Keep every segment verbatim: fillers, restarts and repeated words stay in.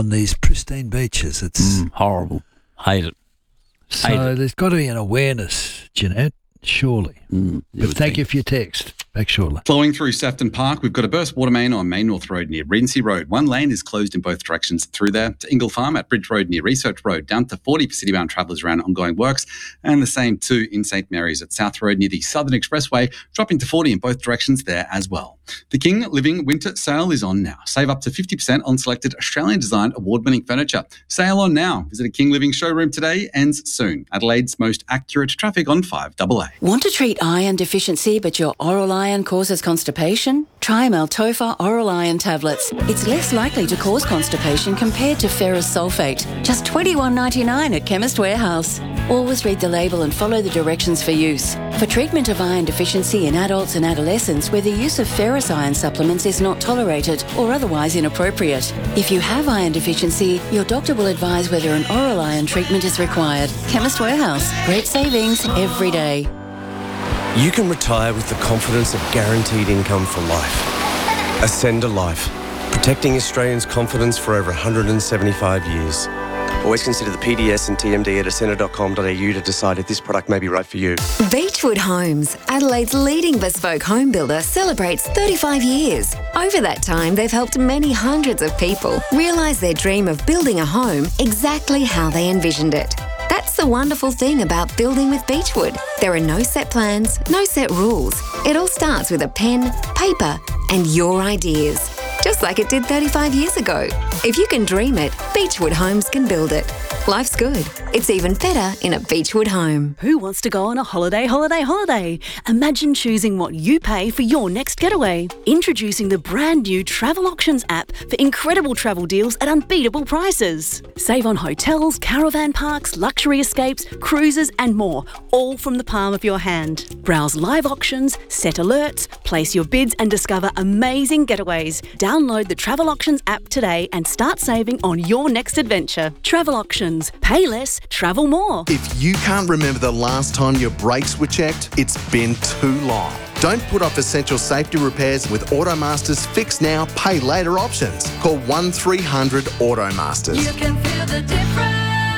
on these pristine beaches. It's mm, horrible. Hate it. So Hate it. There's got to be an awareness, Jeanette, surely. Mm, but thank think. you for your text. Back shortly. Flowing through Sefton Park, we've got a burst water main on Main North Road near Regency Road. One lane is closed in both directions through there to Ingle Farm at Bridge Road near Research Road, down to forty for city-bound travellers around ongoing works, and the same too in St Mary's at South Road near the Southern Expressway, dropping to forty in both directions there as well. The King Living Winter Sale is on now. Save up to fifty percent on selected Australian Design award-winning furniture. Sale on now. Visit a King Living showroom today. Ends soon. Adelaide's most accurate traffic on five A A. Want to treat iron deficiency but your oral iron causes constipation? Try Maltopha Oral Iron Tablets. It's less likely to cause constipation compared to ferrous sulfate. Just twenty-one ninety-nine at Chemist Warehouse. Always read the label and follow the directions for use. For treatment of iron deficiency in adults and adolescents where the use of ferrous iron supplements is not tolerated or otherwise inappropriate. If you have iron deficiency, your doctor will advise whether an oral iron treatment is required. Chemist Warehouse. Great savings every day. You can retire with the confidence of guaranteed income for life. Ascend a Life, protecting Australians' confidence for over one hundred seventy-five years. Always consider the P D S and T M D at ascender dot com dot a u to decide if this product may be right for you. Beechwood Homes, Adelaide's leading bespoke home builder, celebrates thirty-five years. Over that time, they've helped many hundreds of people realise their dream of building a home exactly how they envisioned it. That's the wonderful thing about building with Beechwood. There are no set plans, no set rules. It all starts with a pen, paper, and your ideas. Just like it did thirty-five years ago. If you can dream it, Beechwood Homes can build it. Life's good. It's even better in a Beechwood home. Who wants to go on a holiday, holiday, holiday? Imagine choosing what you pay for your next getaway. Introducing the brand new Travel Auctions app for incredible travel deals at unbeatable prices. Save on hotels, caravan parks, luxury escapes, cruises and more, all from the palm of your hand. Browse live auctions, set alerts, place your bids and discover amazing getaways. Download the Travel Auctions app today and start saving on your next adventure. Travel Auctions. Pay less, travel more. If you can't remember the last time your brakes were checked, it's been too long. Don't put off essential safety repairs with Automaster's Fix Now, Pay Later options. Call one three hundred Automasters. You can feel the difference.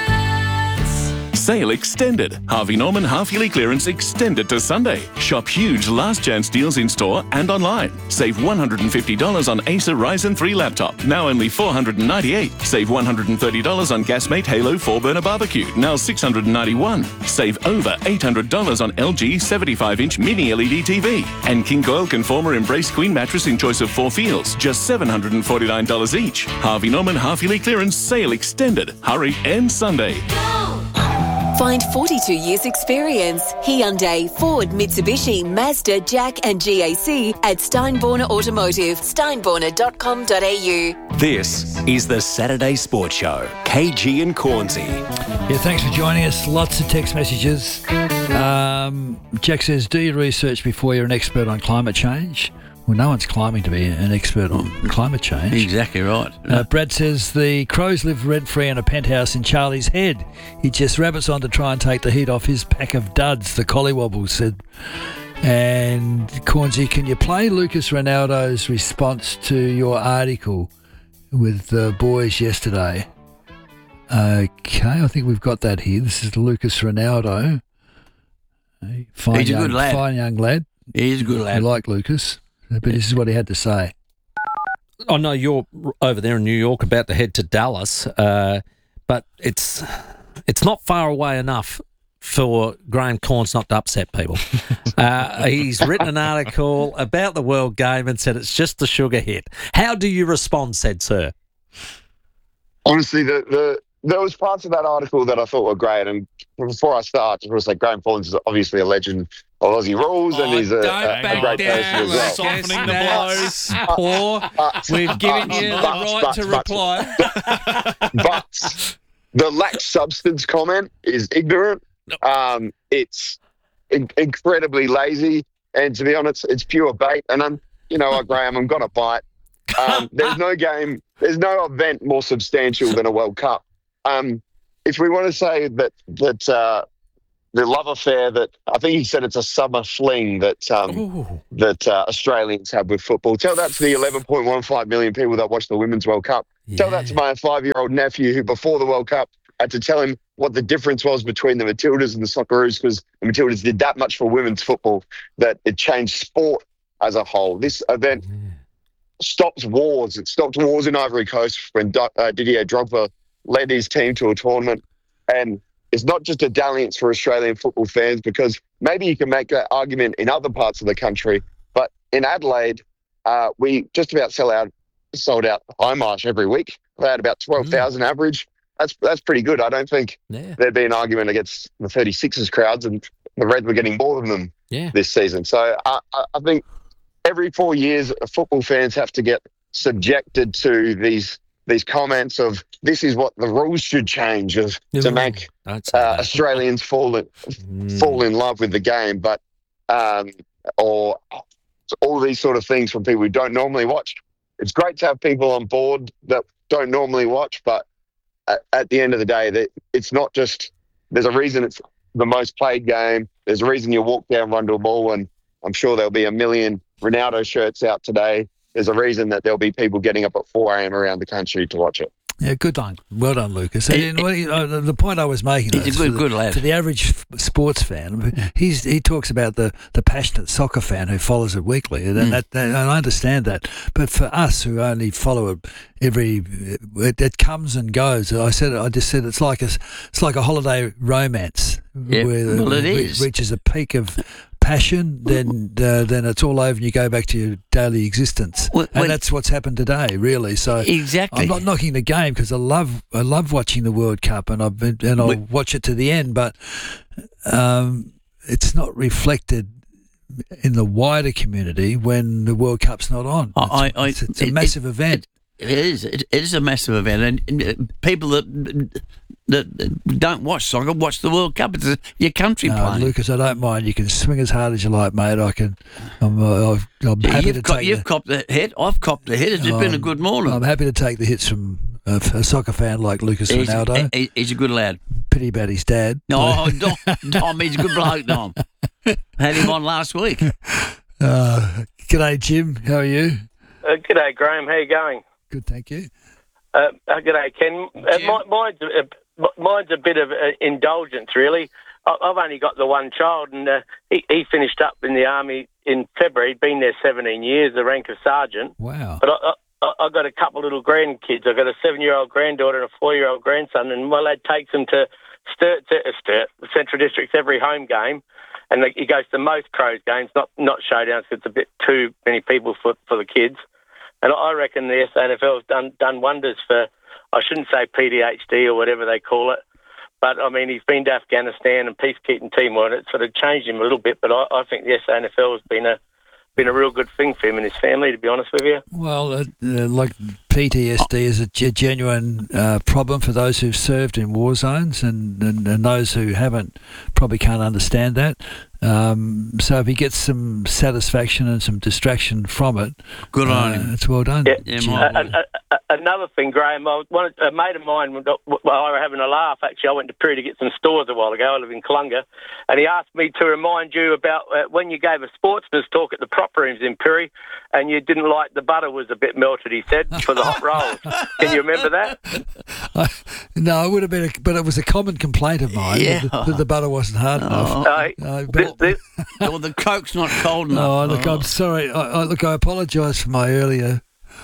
Sale extended. Harvey Norman half-yearly clearance extended to Sunday. Shop huge last chance deals in store and online. Save one hundred fifty dollars on Acer Ryzen three laptop, now only four hundred ninety-eight dollars. Save one hundred thirty dollars on Gasmate Halo four burner barbecue, now six hundred ninety-one dollars. Save over eight hundred dollars on L G seventy-five inch mini L E D T V. And King Coil Conformer Embrace Queen mattress in choice of four feels, just seven hundred forty-nine dollars each. Harvey Norman half-yearly clearance sale extended. Hurry, and Sunday. Find forty-two years experience. Hyundai, Ford, Mitsubishi, Mazda, Jack and G A C at Steinborner Automotive. steinborner dot com dot a u. This is the Saturday Sports Show. K G and Cornsey. Yeah, thanks for joining us. Lots of text messages. Um, Jack says, do your research before you're an expert on climate change. Well, no one's climbing to be an expert on climate change. Exactly right. Uh, Brad says the crows live rent-free in a penthouse in Charlie's head. He just rabbits on to try and take the heat off his pack of duds, the collywobbles said. And Cornsey, can you play Lucas Ronaldo's response to your article with the boys yesterday? Okay, I think we've got that here. This is Lucas Ronaldo. Fine He's a young, good lad. Fine young lad. He's a good lad. I like Lucas. But this is what he had to say. I know you're over there in New York about to head to Dallas, uh, but it's it's not far away enough for Graham Corns not to upset people. uh, he's written an article about the World Game and said it's just the sugar hit. How do you respond, said sir? Honestly, the, the there was parts of that article that I thought were great. And before I start, just want to say Graham Collins is obviously a legend of Aussie rules, and oh, he's a, don't a, back a great down. person as well. Softening the blows. Poor. We've given you the but, right but, to but, reply. But the lack substance comment is ignorant. Um, it's in- incredibly lazy, and to be honest, it's pure bait. And I'm, you know, what, Graham, I'm gonna bite. Um, there's no game, there's no event more substantial than a World Cup. Um, if we want to say that that uh, the love affair that I think he said it's a summer fling that um, that uh, Australians have with football, tell that to the eleven point one five million people that watch the Women's World Cup. Tell that to my five-year-old nephew who, before the World Cup, I had to tell him what the difference was between the Matildas and the Socceroos, because the Matildas did that much for women's football that it changed sport as a whole. This event yeah. stops wars. It stopped wars in Ivory Coast when uh, Didier Drogba led his team to a tournament. And it's not just a dalliance for Australian football fans, because maybe you can make that argument in other parts of the country. But in Adelaide, uh, we just about sell out, sold out Hindmarsh every week. We had about twelve thousand mm. average. That's that's pretty good. I don't think yeah. there'd be an argument against the thirty-sixers crowds, and the Reds were getting more than them yeah. this season. So I, I think every four years, football fans have to get subjected to these these comments of this is what the rules should change of, to make uh, Australians fall in, mm. fall in love with the game, but um, or all these sort of things from people who don't normally watch. It's great to have people on board that don't normally watch, but at, at the end of the day, that it's not just. There's a reason it's the most played game. There's a reason you walk down Rundle Mall, and I'm sure there'll be a million Ronaldo shirts out today. There's a reason that there'll be people getting up at four a.m. around the country to watch it. Yeah, good done. Well done, Lucas. And what he, uh, the point I was making he's a good, for, good the, lad. for the average f- sports fan, he's, he talks about the, the passionate soccer fan who follows it weekly, and, mm. that, that, and I understand that. But for us who only follow it every, it, it comes and goes. I said, I just said it's like a, it's like a holiday romance yep. where well, it, it is. reaches a peak of passion, then uh, then it's all over and you go back to your daily existence. Well, and that's what's happened today, really. So exactly. I'm not knocking the game because I love I love watching the World Cup, and I've been, and I'll we, watch it to the end, but um, it's not reflected in the wider community when the World Cup's not on. It's, I, I, it's, it's a it, massive it, event. It, it is. It, it is a massive event, and people that that don't watch soccer watch the World Cup. It's your country no, playing. Lucas, I don't mind. You can swing as hard as you like, mate. I can. I'm, uh, I'm happy you've to co- take. You've the, copped the hit. I've copped the hit. It's um, been a good morning. I'm happy to take the hits from a, a soccer fan like Lucas he's, Ronaldo. He, he's a good lad. Pity about his dad. No, Dom, Dom, he's a good bloke, Dom. Had him on last week. Uh, g'day, Jim. How are you? Uh, g'day, Graham. How you going? Good, thank you. Uh, uh, g'day, Ken. Uh, my, mine's, uh, mine's a bit of uh, indulgence, really. I, I've only got the one child, and uh, he, he finished up in the Army in February. He'd been there seventeen years, the rank of sergeant. Wow. But I, I, I've got a couple of little grandkids. I've got a seven-year-old granddaughter and a four-year-old grandson, and my lad takes them to Sturt, Sturt, Central District's every home game, and they, he goes to most Crows games, not not showdowns, because it's a bit too many people for, for the kids. And I reckon the S A N F L has done done wonders for, I shouldn't say P D H D or whatever they call it, but I mean, he's been to Afghanistan and peacekeeping Timor, and it sort of changed him a little bit, but I, I think the S A N F L has been a been a real good thing for him and his family, to be honest with you. Well, uh, uh, like P T S D is a g- genuine uh, problem for those who've served in war zones, and, and, and those who haven't probably can't understand that. Um, so if he gets some satisfaction and some distraction from it, good uh, on him. It's well done. Yeah. Yeah, uh, uh, uh, another thing, Graham, I wanted, a mate of mine, well, I were having a laugh, actually. I went to Prue to get some stores a while ago. I live in Clunga. And he asked me to remind you about uh, when you gave a sportsman's talk at the prop rooms in Prue, and you didn't like the butter was a bit melted, he said, for the hot rolls. Can you remember that? I, no, it would have been, a, but it was a common complaint of mine Yeah. that, that the butter wasn't hard Oh. enough. Uh, Uh, this, this, Well, the Coke's not cold enough. Oh, look, I'm sorry. I, I, look, I apologise for my earlier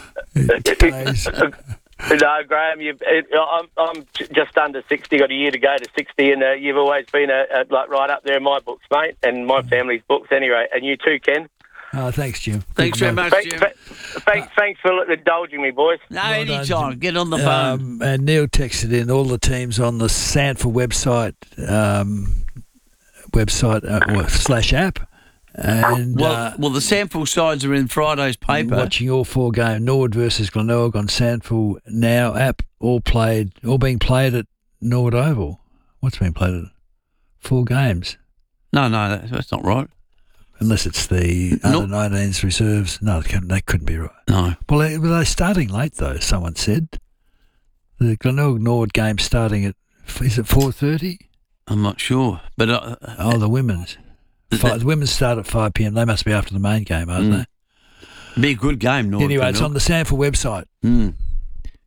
days. No, Graham, you've, I'm, I'm just under sixty, got a year to go to sixty, and uh, you've always been a, a, like right up there in my books, mate, and my family's books anyway, and you too, Ken. Oh, thanks, Jim. Thanks very much, Thank, Jim. th- thanks, thanks for indulging me, boys. No, Well any done, time. Jim. Get on the phone. Um, and Neil texted in all the teams on the Sanford website, um, website uh, slash app. And well, uh, well, the sample sides are in Friday's paper. watching all four games, Norwood versus Glenelg on Sandford Now app, all played, all being played at Norwood Oval. What's being played at four games? No, no, that, that's not right. Unless it's the No. under nineteens reserves. No, that couldn't, that couldn't be right. No. Well, they, well, they're starting late though. Someone said the Glenelg Norwood game starting at is it four thirty? I'm not sure, but uh, Oh, the women's. Five, the women's start at five p.m. They must be after the main game, aren't Mm. they? be a good game. Norwood Anyway, it's Glenelg. on the Sanford website. Mm.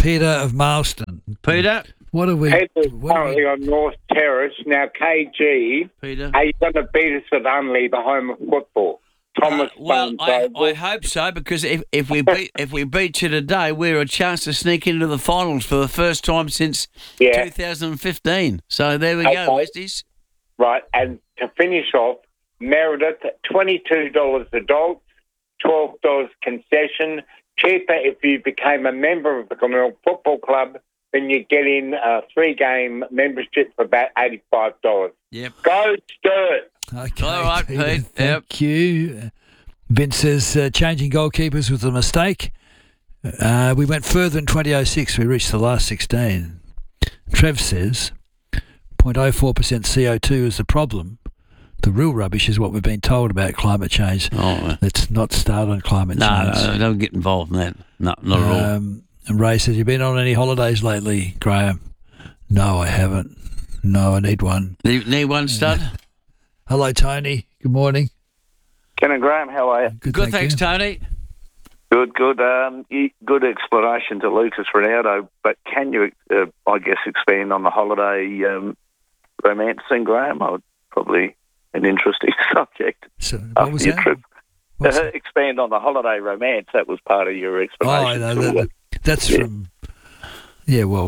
Peter of Marston. Peter? What are we... Peter's what are currently we on North Terrace. Now, K G, Peter? are you going to beat us at Unley, the home of football? Thomas Uh, well, Bones I, Oval. I hope so, because if, if we beat if we beat you today, we're a chance to sneak into the finals for the first time since Yeah. two thousand fifteen. So there we Okay. go, Westies. Right, and to finish off, Meredith, twenty-two dollars adults, twelve dollars concession. Cheaper if you became a member of the Glenelg Football Club, then you get in a three-game membership for about eighty-five dollars. Yep. Go Sturt! Okay, All right, Peter, Pete. Thank you. Vince says uh, changing goalkeepers was a mistake. Uh, we went further in twenty oh six. We reached the last sixteen. Trev says zero point zero four percent C O two is the problem. The real rubbish is what we've been told about climate change. Oh, Let's not start on climate no, change. no, don't get involved in that. No, not at all. Um, and Ray says, you been on any holidays lately, Graham? No, I haven't. No, I need one. Need, need one, stud? Hello, Tony. Good morning. Ken and Graham, how are you? Good, Good, thank thanks, you. Tony. Good, good. Um, you- good explanation to Lucas Ronaldo, but can you, uh, I guess, expand on the holiday um, romancing, Graham? I would probably an interesting subject. So, what after was your that? trip. What's Uh, that? expand on the holiday romance. That was part of your Oh, explanation. no, to, that, uh, that- that's yeah. from... Yeah, well...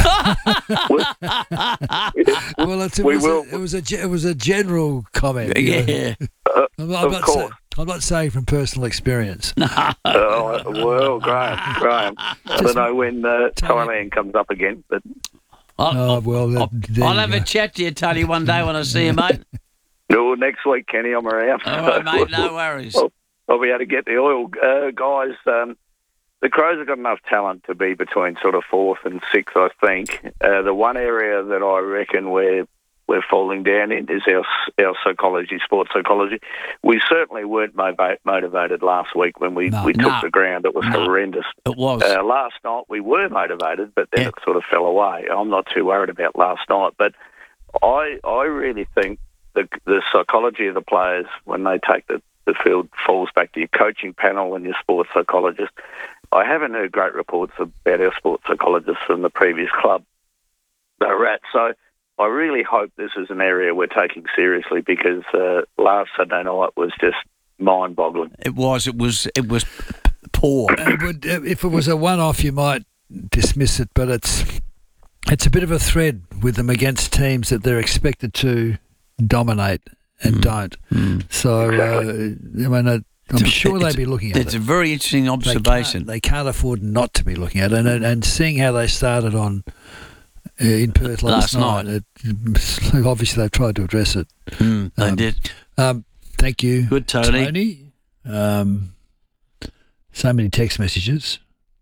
well, it's, it, We was will- a, it was a ge- it was a general comment. Yeah. Uh, I'm, I'm of not course. Say, I'm not saying from personal experience. Oh, well, Graham, Graham. I don't know when uh, Thailand comes up again, but I'll, Oh, well, that, I'll, there I'll you have go. a chat to you, Tony, one day when I see you, mate. no, next week, Kenny, I'm around. All right, mate, no worries. I'll, I'll be able to get the oil. Uh, guys, um, the Crows have got enough talent to be between sort of fourth and sixth, I think. Uh, the one area that I reckon we're we're falling down in is our our psychology, sports psychology. We certainly weren't motiva- motivated last week when we, No. we took No. the ground. It was No. horrendous. It was. Uh, last night we were motivated, but then Yeah. it sort of fell away. I'm not too worried about last night, but I I really think the the psychology of the players when they take the, the field falls back to your coaching panel and your sports psychologist. I haven't heard great reports about our sports psychologists from the previous club they were at, so I really hope this is an area we're taking seriously because uh, last Saturday night was just mind-boggling. It was. It was. It was poor. It would, if it was a one-off, you might dismiss it, but it's it's a bit of a thread with them against teams that they're expected to dominate and don't. So, uh, I mean, uh, I'm It's a- sure it's- they'd be looking at It's it. a very interesting They observation. can't, they can't afford not to be looking at it, and, and, and seeing how they started on uh, in Perth last, Last night, it, obviously they've tried to address it. Mm, they Um, did. Um, thank you, Good, Tony. Tony. Um, so many text messages.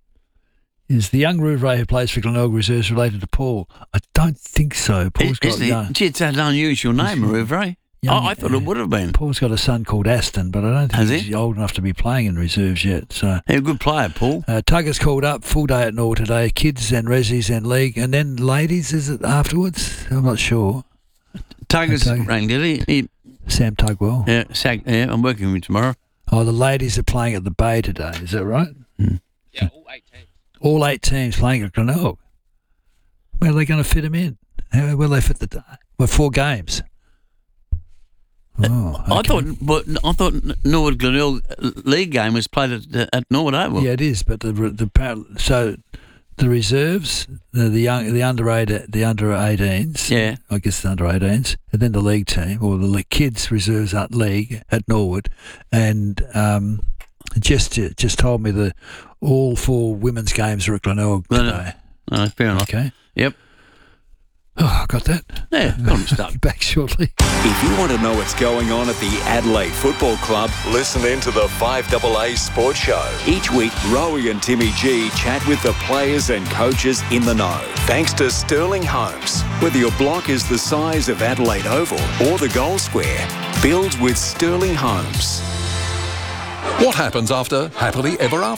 Is the young Rouvray who plays for Glenelg Reserves related to Paul? I don't think so. Paul's Is, got is the, young, gee, it's an unusual name, Rouvray. young- I, I thought it would have been. Paul's got a son called Aston, but I don't think Has he's he? old enough to be playing in reserves yet. So He's a good player, Paul. uh, Tugger's called up, full day at Nor today. Kids and Resis and league, and then ladies. Is it afterwards? I'm not sure. Tugger's Okay. rang, did he? he Sam Tugwell. yeah, Sag, yeah, I'm working with him tomorrow. Oh, the ladies are playing at the Bay today. Is that right? Yeah, all eight teams. All eight teams playing at Glenelg. Where are they going to fit them in? How will they fit the? Well, four games. Oh, I okay. thought, but I thought Norwood Glenelg league game was played at, at Norwood Oval. Yeah, it is. But the the par- so the reserves, the the young, the under eight, the under eighteens. Yeah. I guess the under eighteens, and then the league team or the le- kids reserves at league at Norwood, and um, just just told me that all four women's games are at Glenelg No, no. today. No, fair enough. Okay. Yep. Oh, got that. Yeah, got him stuck. Back shortly. If you want to know what's going on at the Adelaide Football Club, listen in to the five A A Sports Show. Each week, Rowie and Timmy G chat with the players and coaches in the know. Thanks to Sterling Homes. Whether your block is the size of Adelaide Oval or the goal square, build with Sterling Homes. What happens after Happily Ever After?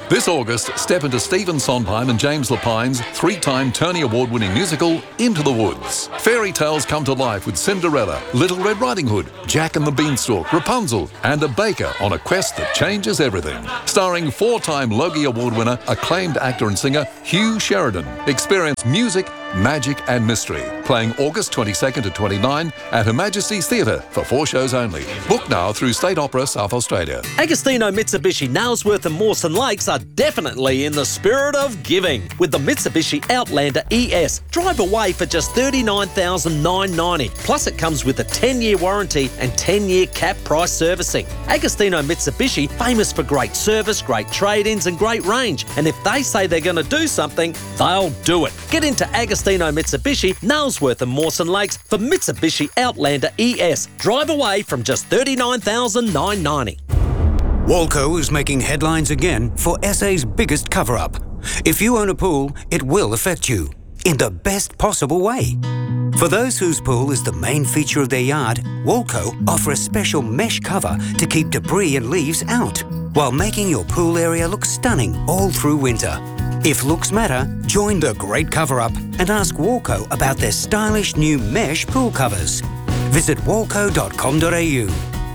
This August, step into Stephen Sondheim and James Lapine's three-time Tony Award-winning musical, Into the Woods. Fairy tales come to life with Cinderella, Little Red Riding Hood, Jack and the Beanstalk, Rapunzel, and a baker on a quest that changes everything. Starring four-time Logie Award winner, acclaimed actor and singer Hugh Sheridan. Experience music, magic and mystery. Playing August twenty-second to twenty-ninth at Her Majesty's Theatre for four shows only. Book now through State Opera South Australia. Agostino Mitsubishi Nailsworth and Mawson Lakes are definitely in the spirit of giving. With the Mitsubishi Outlander E S, drive away for just thirty-nine thousand nine hundred ninety dollars. Plus it comes with a ten-year warranty and ten-year cap price servicing. Agostino Mitsubishi, famous for great service, great trade-ins and great range. And if they say they're going to do something, they'll do it. Get into Agostino Mitsubishi, Nailsworth and Mawson Lakes for Mitsubishi Outlander E S. Drive away from just thirty-nine thousand nine hundred ninety dollars. Walco is making headlines again for S A's biggest cover-up. If you own a pool, it will affect you in the best possible way. For those whose pool is the main feature of their yard, Walco offer a special mesh cover to keep debris and leaves out, while making your pool area look stunning all through winter. If looks matter, join the great cover-up and ask Walco about their stylish new mesh pool covers. Visit walco dot com dot a u.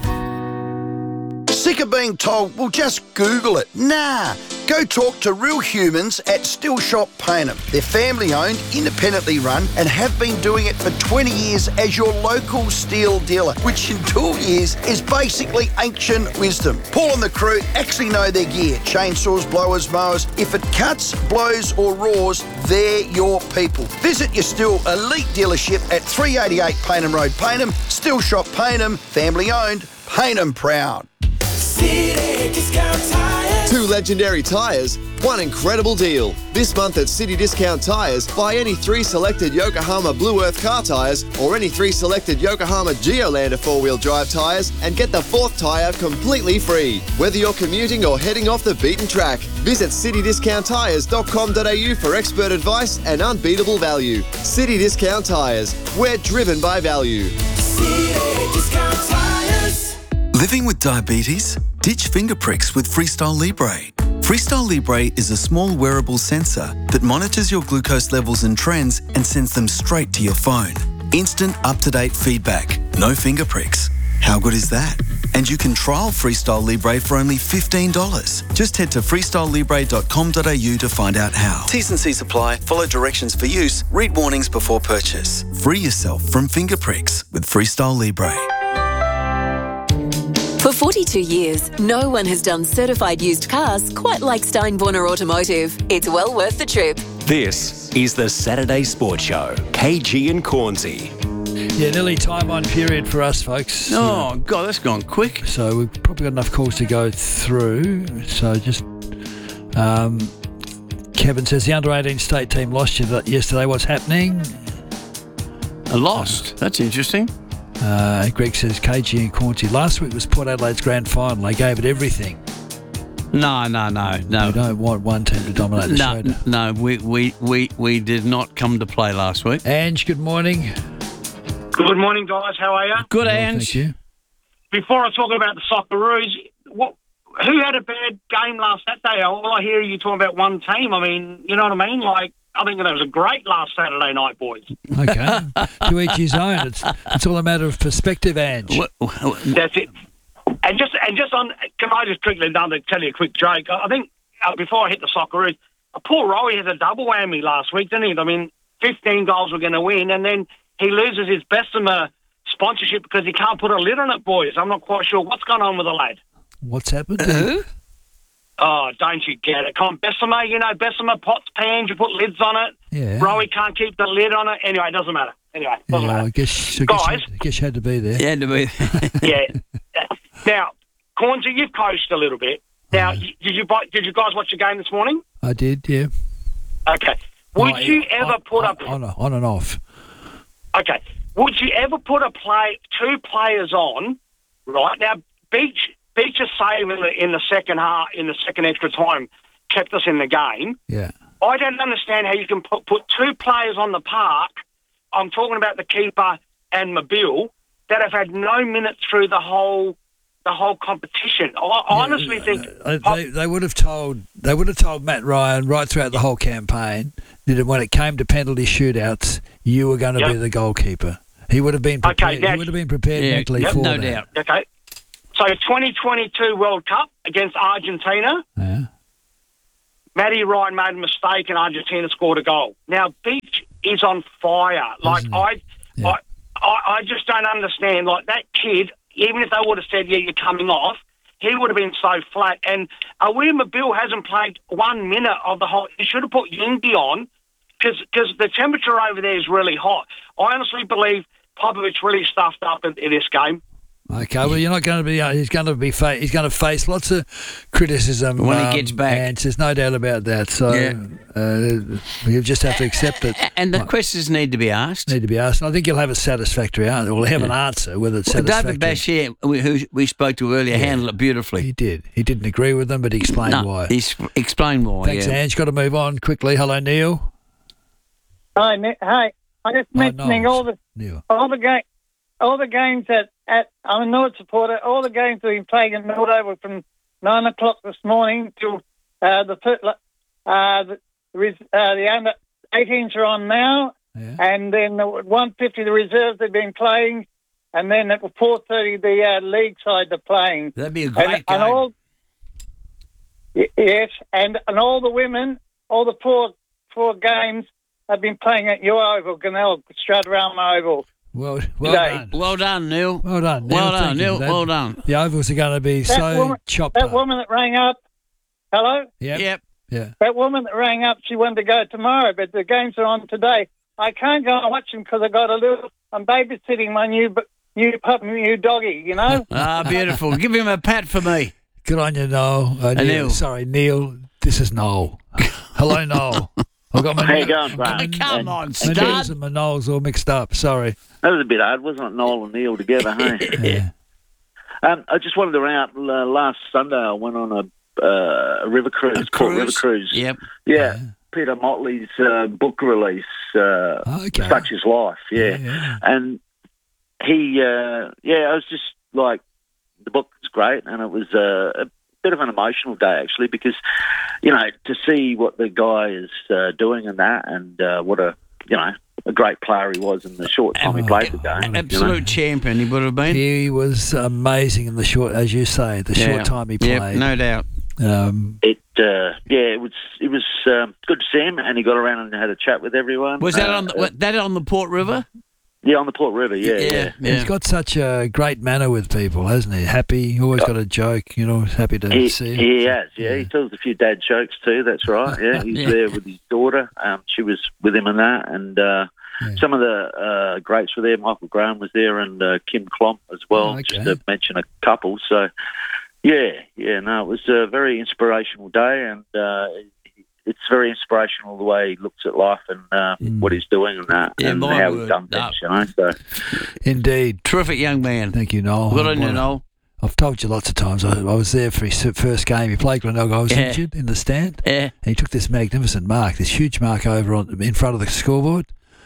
Sick of being told, well, just Google it. Nah, go talk to real humans at Still Shop Payneham. They're family-owned, independently run, and have been doing it for twenty years as your local steel dealer, which in two years is basically ancient wisdom. Paul and the crew actually know their gear. Chainsaws, blowers, mowers. If it cuts, blows or roars, they're your people. Visit your Still Elite dealership at three eighty-eight Payneham Road, Payneham. Still Shop Payneham, family-owned, Payneham proud. City Discount Tires. Two legendary tyres, one incredible deal. This month at City Discount Tires, buy any three selected Yokohama Blue Earth car tyres or any three selected Yokohama Geolander four-wheel drive tyres and get the fourth tyre completely free. Whether you're commuting or heading off the beaten track, visit city discount tires dot com dot a u for expert advice and unbeatable value. City Discount Tires, we're driven by value. City Discount Tires. Living with diabetes? Ditch finger pricks with Freestyle Libre. Freestyle Libre is a small wearable sensor that monitors your glucose levels and trends and sends them straight to your phone. Instant, up-to-date feedback. No finger pricks. How good is that? And you can trial Freestyle Libre for only fifteen dollars. Just head to freestyle libre dot com dot a u to find out how. T's and C's apply. Follow directions for use. Read warnings before purchase. Free yourself from finger pricks with Freestyle Libre. For forty-two years, no one has done certified used cars quite like Steinborner Automotive. It's well worth the trip. This is the Saturday Sports Show. K G and Cornsey. Yeah, nearly time on period for us, folks. Oh, God, that's gone quick. So we've probably got enough calls to go through. So just, um, Kevin says the under eighteen state team lost yesterday. What's happening? I lost. That's interesting. Uh, Greg says K G and Cornsey. Last week was Port Adelaide's grand final. They gave it everything. No, no, no, no. We don't want one team to dominate the no, show. No, we, we, we, we did not come to play last week. Ange, good morning. Good morning, guys. How are you? Good, well, Ange. Thank you. Before I talk about the Socceroos, what, who had a bad game last Saturday? All I hear you talking about one team. I mean, you know what I mean? Like, I think that was a great last Saturday night, boys. Okay. To each his own. It's it's all a matter of perspective, Ange. What, what, That's it. And just and just on, can I just trickle it down to tell you a quick joke? I think uh, before I hit the Socceroos, uh, Paul Rowie has a double whammy last week, didn't he? I mean, fifteen goals were going to win, and then he loses his Bessemer sponsorship because he can't put a lid on it, boys. I'm not quite sure what's going on with the lad. What's happened? Who? Oh, don't you get it? Come on, Bessemer, you know, Bessemer, pots, pans, you put lids on it. Yeah. Rowie can't keep the lid on it. Anyway, it doesn't matter. Anyway, it doesn't Yeah, matter. I guess, I guess, Guys. you had, I guess you had to be there. Yeah, to be yeah. Now, Cornsey, you've coached a little bit. Now, Yeah. did you buy- did you guys watch the game this morning? I did, yeah. Okay. Would Oh, you yeah, ever on, put on, up... on, on and off? Okay. Would you ever put a play, two players on, right? Now, Beach, Beach's save in the, in the second half, in the second extra time, kept us in the game. Yeah. I don't understand how you can put, put two players on the park. I'm talking about the keeper and Mobile that have had no minutes through the whole the whole competition. I I honestly think Uh, they, they would have told they would have told Matt Ryan right throughout the whole campaign that when it came to penalty shootouts, you were going to Yep. be the goalkeeper. He would have been prepared. Okay, he would have been prepared mentally Yep, for no that. doubt. Okay. So twenty twenty-two World Cup against Argentina. Yeah. Matty Ryan made a mistake and Argentina scored a goal. Now, Beach is on fire. Like, I, I, I, I just don't understand. Like, that kid, even if they would have said, yeah, you're coming off, he would have been so flat. And uh, William Mabil hasn't played one minute of the whole... He should have put Yingby on because the temperature over there is really hot. I honestly believe Popovich really stuffed up in, in this game. Okay, well, you're not going to be. Uh, he's going to be. Fa- he's going to face lots of criticism When he um, gets back. and there's no doubt about that. So Yeah. uh, you just have to accept it. And the questions need to be asked. Need to be asked. And I think you'll have a satisfactory answer. We'll have an answer whether it's Well, satisfactory. David Bashir, we- who we spoke to earlier, handled it beautifully. He did. He didn't agree with them, but he explained no, why. He s- explained why. Thanks, yeah. Ange. Got to move on quickly. Hello, Neil. Hi, Nick. Hi. I'm just mentioning Knowles. all the Neil. all the game, all the games that at I'm a North supporter. All the games that have been playing at Mildover from nine o'clock this morning till uh, the fir- uh, the res- uh, the under eighteens are on now, and then the one fifty the reserves they've been playing, and then at four thirty the uh, league side they're playing. That'd be a great and, game. and all, y- yes, and and all the women, all the four four games have been playing at your oval, Glenelg, Strathram Oval. Well, well Today. done. Well done, Neil. Well done, Neil. Well done, Thank you Neil. for that. Well done. The ovals are going to be That so woman, chopped that up. woman that rang up, hello? Yep. Yep. Yeah. That woman that rang up, she wanted to go tomorrow, but the games are on today. I can't go and watch them because I got a little, I'm babysitting my new new pup, new doggy, you know? Ah, beautiful. Give him a pat for me. Good on you, Noel. Uh, Neil. Neil. Sorry, Neil. This is Noel. Hello, Noel. I've got my How you Neil- going, Graham? Come on, my stud. Neils and my Noels all mixed up. Sorry. That was a bit hard, wasn't it? Noel and Neil together, hey? Yeah. Um, I just wanted to ring up. Uh, last Sunday, I went on a, uh, a river cruise, Port River Cruise. Yep. Yeah. Peter Motley's uh, book release, uh, Okay. Such is Life, yeah. And he, uh, yeah, I was just like, the book was great, and it was uh, a bit of an emotional day, actually, because, you know, to see what the guy is uh, doing in that and uh, what a, you know, a great player he was in the short time he played the game. Absolute you know. champion he would have been. He was amazing in the short, as you say, the Yeah. short time he Yep, played. no doubt. Um, It, uh, yeah, it was it was um, good to see him, and he got around and had a chat with everyone. Was that Uh, on the, what, that on the Port River? Yeah, on the Port River, yeah, yeah. He's got such a great manner with people, hasn't he? Happy, always got a joke, you know, happy to He, see him. he has, yeah. He tells a few dad jokes too. That's right. Yeah, he's Yeah. there with his daughter. Um, she was with him in that, and uh, some of the uh, greats were there. Michael Graham was there, and uh, Kim Klomp as well. Oh, okay. Just to mention a couple. So, yeah, yeah. No, it was a very inspirational day, and uh, it's very inspirational the way he looks at life and uh, what he's doing and that, Yeah, and my how word. he's done things. You know, so. Indeed. Terrific young man. Thank you, Noel. Good on you, Well, Noel. I've told you lots of times. I, I was there for his first game. He played Glenelg. I was Yeah. injured in the stand. Yeah. And he took this magnificent mark, this huge mark over on in front of the scoreboard.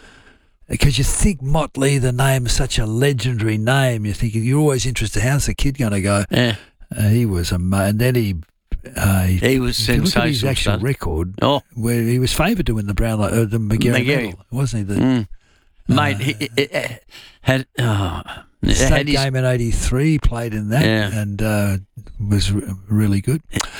Because you think Motley, the name is such a legendary name. You think you're always interested. How's the kid going to go? Yeah. Uh, he was amazing. And then he. Uh, he, He was if you look at his sensational, actual son. record, Oh. where he was favoured to win the Brownlow, uh, the McGarry McGarry. medal, wasn't he? The, Mm. Mate, he, he, he had oh, State had his, game in eighty-three, played in that, Yeah. and uh, was re- really good.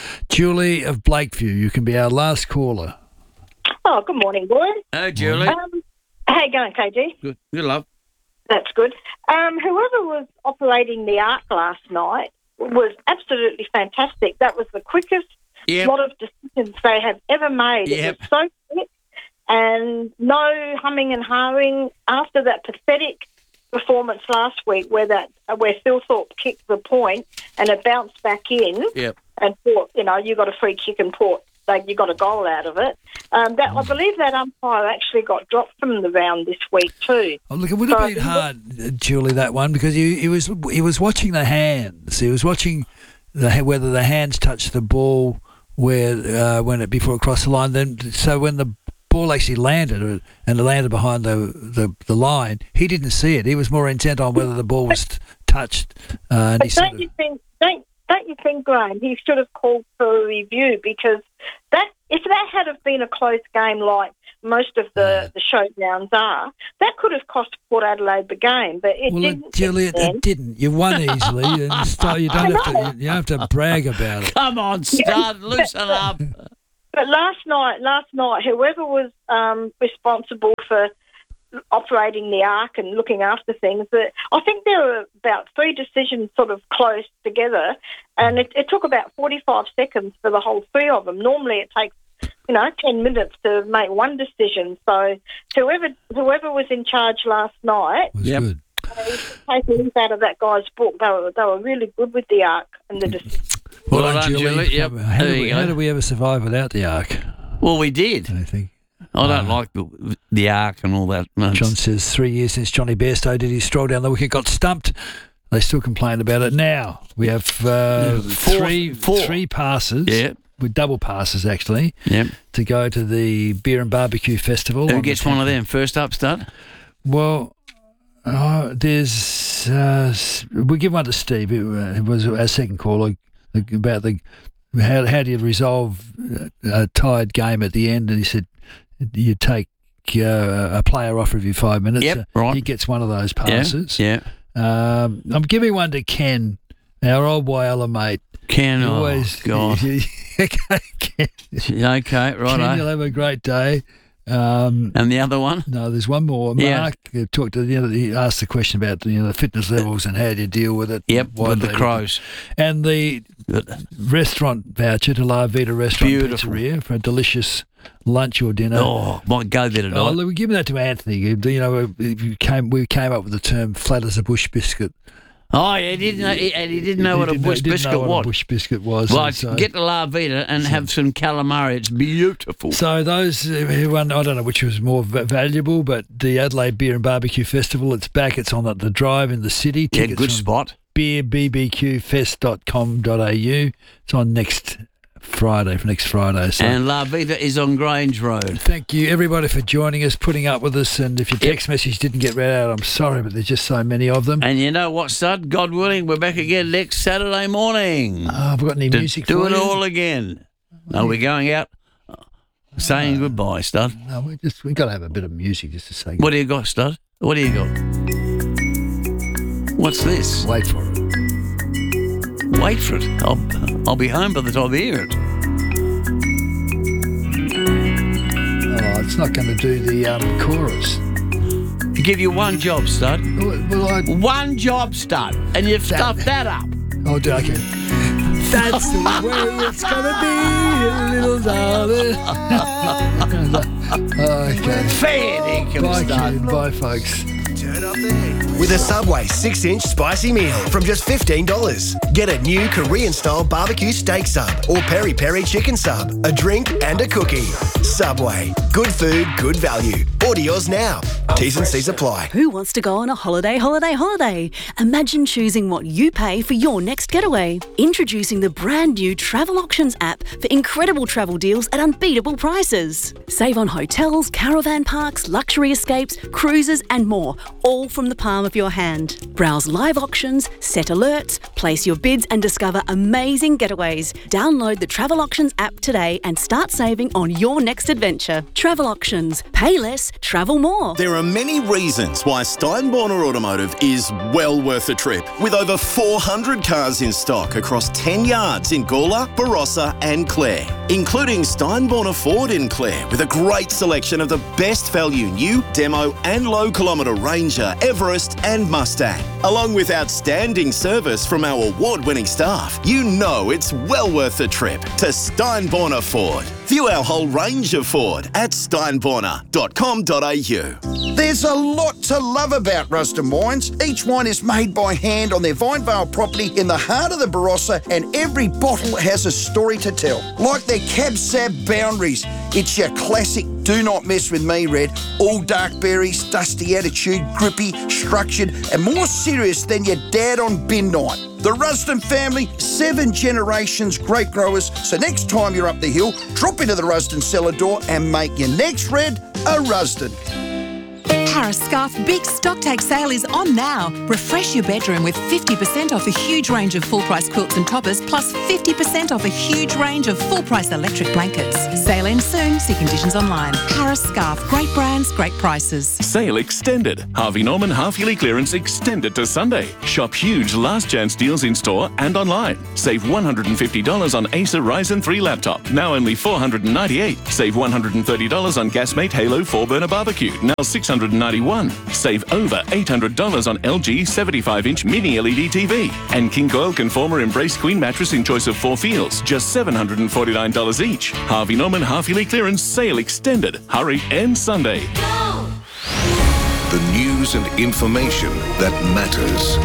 Julie of Blakeview, you can be our last caller. Oh, good morning, boys. Oh, Julie. Um, how you going, K G? Good, good love. That's good. Um, whoever was operating the Ark last night was absolutely fantastic. That was the quickest Yep. lot of decisions they have ever made. Yep. It was so quick and no humming and hawing after that pathetic performance last week where that where Phil Thorpe kicked the point and it bounced back in Yep. and Port, you know, you got a free kick and Port, like you got a goal out of it. Um, that I believe that umpire actually got dropped from the round this week too. Oh, look, it would have So been he hard, uh, Julie, that one, because he, he was he was watching the hands. He was watching the, whether the hands touched the ball where uh, when it before it crossed the line. Then, so when the ball actually landed uh, and it landed behind the, the, the line, he didn't see it. He was more intent on whether the ball was t- touched. Uh, and But he sort don't of, you think? Don't don't you think, Graham? He should have called for a review because that if that had have been a close game like most of the, the showdowns are, that could have cost Port Adelaide the game. But it well, didn't. it, Juliet, then. it didn't. You won easily, and so you don't have to. You, you don't have to brag about it. Come on, Stud, loosen up. But last night, last night, whoever was um, responsible for operating the arc and looking after things, that I think there were about three decisions sort of close together, and it, it took about forty-five seconds for the whole three of them. Normally, it takes you know ten minutes to make one decision. So whoever whoever was in charge last night, yep. good. They take a leaf out of that guy's book. They were they were really good with the arc and the decision. Well, Well done, done, Julie. Julie. Yep. How, There did you we, go. how did we ever survive without the arc? Well, we did. I think. I don't like the, the arc and all that. No. John says three years since Johnny Bairstow did his stroll down the wicket, got stumped. They still complain about it now. We have uh, Four- three four. three passes, Yep. with double passes actually, Yep. to go to the Beer and Barbecue Festival. Who on gets the one of tenth. them? First up, Stud? Well, uh, there's uh, s- we'll give one to Steve. Who uh, was our second caller about the how how do you resolve a tied game at the end? And he said you take uh, a player off every five minutes. Yep, Uh, right. He gets one of those Yeah, passes. yeah. Um, I'm giving one to Ken, our old Wyaller mate. Ken, He oh, always, God. okay, Ken. Okay, right. Ken, you'll have a great day. Um, and the other one? No, there's one more. Yeah. Mark uh, talked to the other, he asked the question about you know the fitness levels and how do you deal with it. Yep, Why with do the they- Crows. and the restaurant voucher to La Vita Restaurant Beautiful. Pizzeria for a delicious lunch or dinner. Oh, might go there tonight. Oh, look, we're giving that to Anthony. You know, we came we came up with the term "flat as a bush biscuit." Oh, yeah, he didn't know, he, and he didn't know He what a didn't know- bush he didn't biscuit know what a was. bush biscuit was. Well, and so- get to La Vita and have some calamari. It's beautiful. So those who won, I don't know which was more va- valuable, but the Adelaide Beer and Barbecue Festival, it's back. It's on at the Drive in the city. Yeah, Tickets good from spot. beer b b q fest dot com dot a u. It's on next Friday, for next Friday. So And La Vita is on Grange Road. thank you, everybody, for joining us, putting up with us. And if your text message didn't get read out, I'm sorry, but there's just so many of them. And you know what, Stud? God willing, we're back again next Saturday morning. Oh, have we got any to music do for it you? all again. Are we going out saying goodbye, Stud? No, we just we got to have a bit of music just to say. What do you got, Stud? What do you got? What's this? Wait for it. Wait for it. I'll, I'll be home by the time I hear it. Oh, it's not going to do the um, chorus. Give you one job, Stud. Well, I, one job, Stud, and you've That- stuffed that up. Oh, do- okay. That's the way it's gonna be, little darling. Okay. Fair dinkum, Bye, Stud. Ken. Bye, folks. With a Subway six inch spicy meal from just fifteen dollars. Get a new Korean-style barbecue steak sub or peri-peri chicken sub, a drink and a cookie. Subway. Good food, good value. Order yours now. T's and C's apply. Who wants to go on a holiday, holiday, holiday? Imagine choosing what you pay for your next getaway. Introducing the brand new Travel Auctions app for incredible travel deals at unbeatable prices. Save on hotels, caravan parks, luxury escapes, cruises, and more, all from the palm of your hand. Browse live auctions, set alerts, place your bids, and discover amazing getaways. Download the Travel Auctions app today and start saving on your next adventure. Travel Auctions. Pay less, travel more. There are many reasons why Steinborner Automotive is well worth a trip. With over four hundred cars in stock across ten yards in Gawler, Barossa and Clare, including Steinborner Ford in Clare with a great selection of the best value new, demo and low kilometre Ranger, Everest and Mustang. Along with outstanding service from our award-winning staff, you know it's well worth a trip to Steinborner Ford. View our whole range of Ford at steinborner dot com dot a u. There's a lot to love about Rusden Wines. Each wine is made by hand on their Vinevale property in the heart of the Barossa, and every bottle has a story to tell. Like their Cab Sab Boundaries, it's your classic do not mess with me red. All dark berries, dusty attitude, grippy, structured, and more serious than your dad on bin night. The Rusden family, seven generations grape growers, so next time you're up the hill, drop into the Rusden cellar door and make your next red a Rusden. Paris Scarf Big Stock Take Sale is on now. Refresh your bedroom with fifty percent off a huge range of full-price quilts and toppers, plus fifty percent off a huge range of full-price electric blankets. Sale ends soon. See conditions online. Paris Scarf. Great brands, great prices. Sale extended. Harvey Norman half-yearly clearance extended to Sunday. Shop huge last chance deals in store and online. Save one hundred fifty dollars on Acer Ryzen three laptop, now only four hundred ninety-eight dollars. Save one hundred thirty dollars on Gasmate Halo four burner barbecue, now six hundred ninety-one dollars. Save over eight hundred dollars on L G seventy-five inch mini L E D T V. And King Coil Conformer Embrace Queen mattress in choice of four feels, just seven hundred forty-nine dollars each. Harvey Norman half-yearly clearance sale extended. Hurry, ends Sunday. The news and information that matters.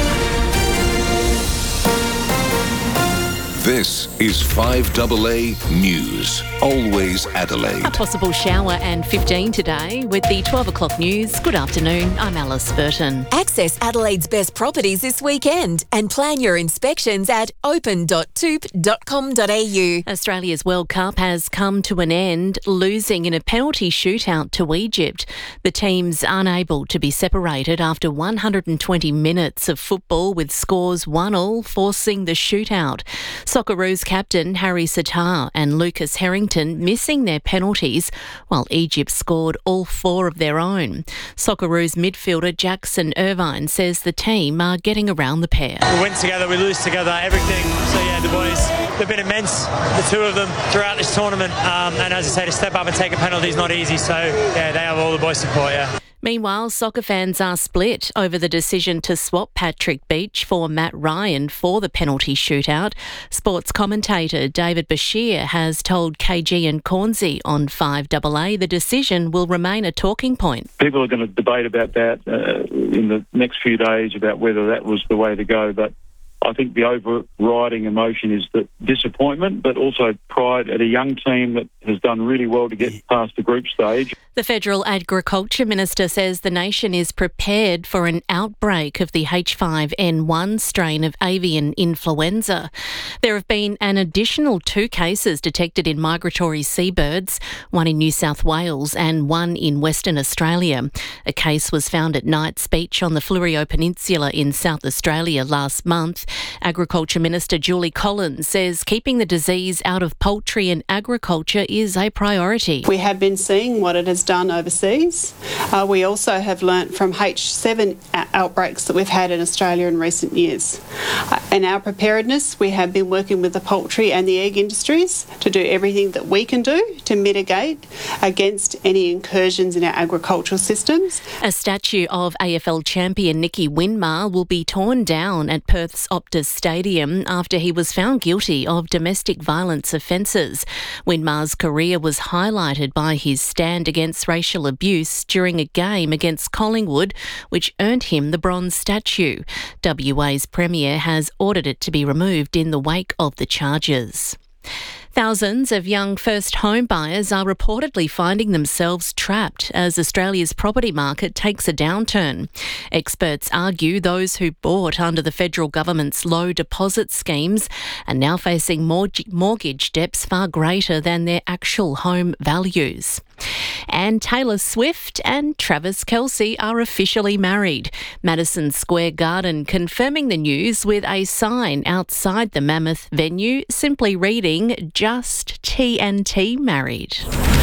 This is five A A News. Always Adelaide. A possible shower and fifteen today with the twelve o'clock news. Good afternoon, I'm Alice Burton. Access Adelaide's best properties this weekend and plan your inspections at open dot toop dot com dot a u. Australia's World Cup has come to an end, losing in a penalty shootout to Egypt. The team's unable to be separated after one hundred twenty minutes of football with scores one all, forcing the shootout. Socceroos captain Harry Sitar and Lucas Harrington missing their penalties, while Egypt scored all four of their own. Socceroos midfielder Jackson Irvine says the team are getting around the pair. We win together, we lose together, everything. So yeah, the boys, they've been immense, the two of them, throughout this tournament. Um, and as I say, to step up and take a penalty is not easy. So yeah, they have all the boys' support, yeah. Meanwhile, soccer fans are split over the decision to swap Patrick Beach for Matt Ryan for the penalty shootout. Sports commentator David Bashir has told K G and Cornsey on five A A the decision will remain a talking point. People are going to debate about that uh, in the next few days about whether that was the way to go, but I think the overriding emotion is the disappointment, but also pride at a young team that has done really well to get past the group stage. The Federal Agriculture Minister says the nation is prepared for an outbreak of the H five N one strain of avian influenza. There have been an additional two cases detected in migratory seabirds, one in New South Wales and one in Western Australia. A case was found at Knights Beach on the Fleurieu Peninsula in South Australia last month. Agriculture Minister Julie Collins says keeping the disease out of poultry and agriculture is a priority. We have been seeing what it has done overseas. Uh, we also have learnt from H seven outbreaks that we've had in Australia in recent years. Uh, in our preparedness, we have been working with the poultry and the egg industries to do everything that we can do to mitigate against any incursions in our agricultural systems. A statue of A F L champion Nicky Winmar will be torn down at Perth's Optus Stadium after he was found guilty of domestic violence offences. Winmar's career was highlighted by his stand against racial abuse during a game against Collingwood, which earned him the bronze statue. W A's Premier has ordered it to be removed in the wake of the charges. Thousands of young first home buyers are reportedly finding themselves trapped as Australia's property market takes a downturn. Experts argue those who bought under the federal government's low deposit schemes are now facing mortgage debts far greater than their actual home values. And Taylor Swift and Travis Kelce are officially married. Madison Square Garden confirming the news with a sign outside the Mammoth venue simply reading, "Just T and T married."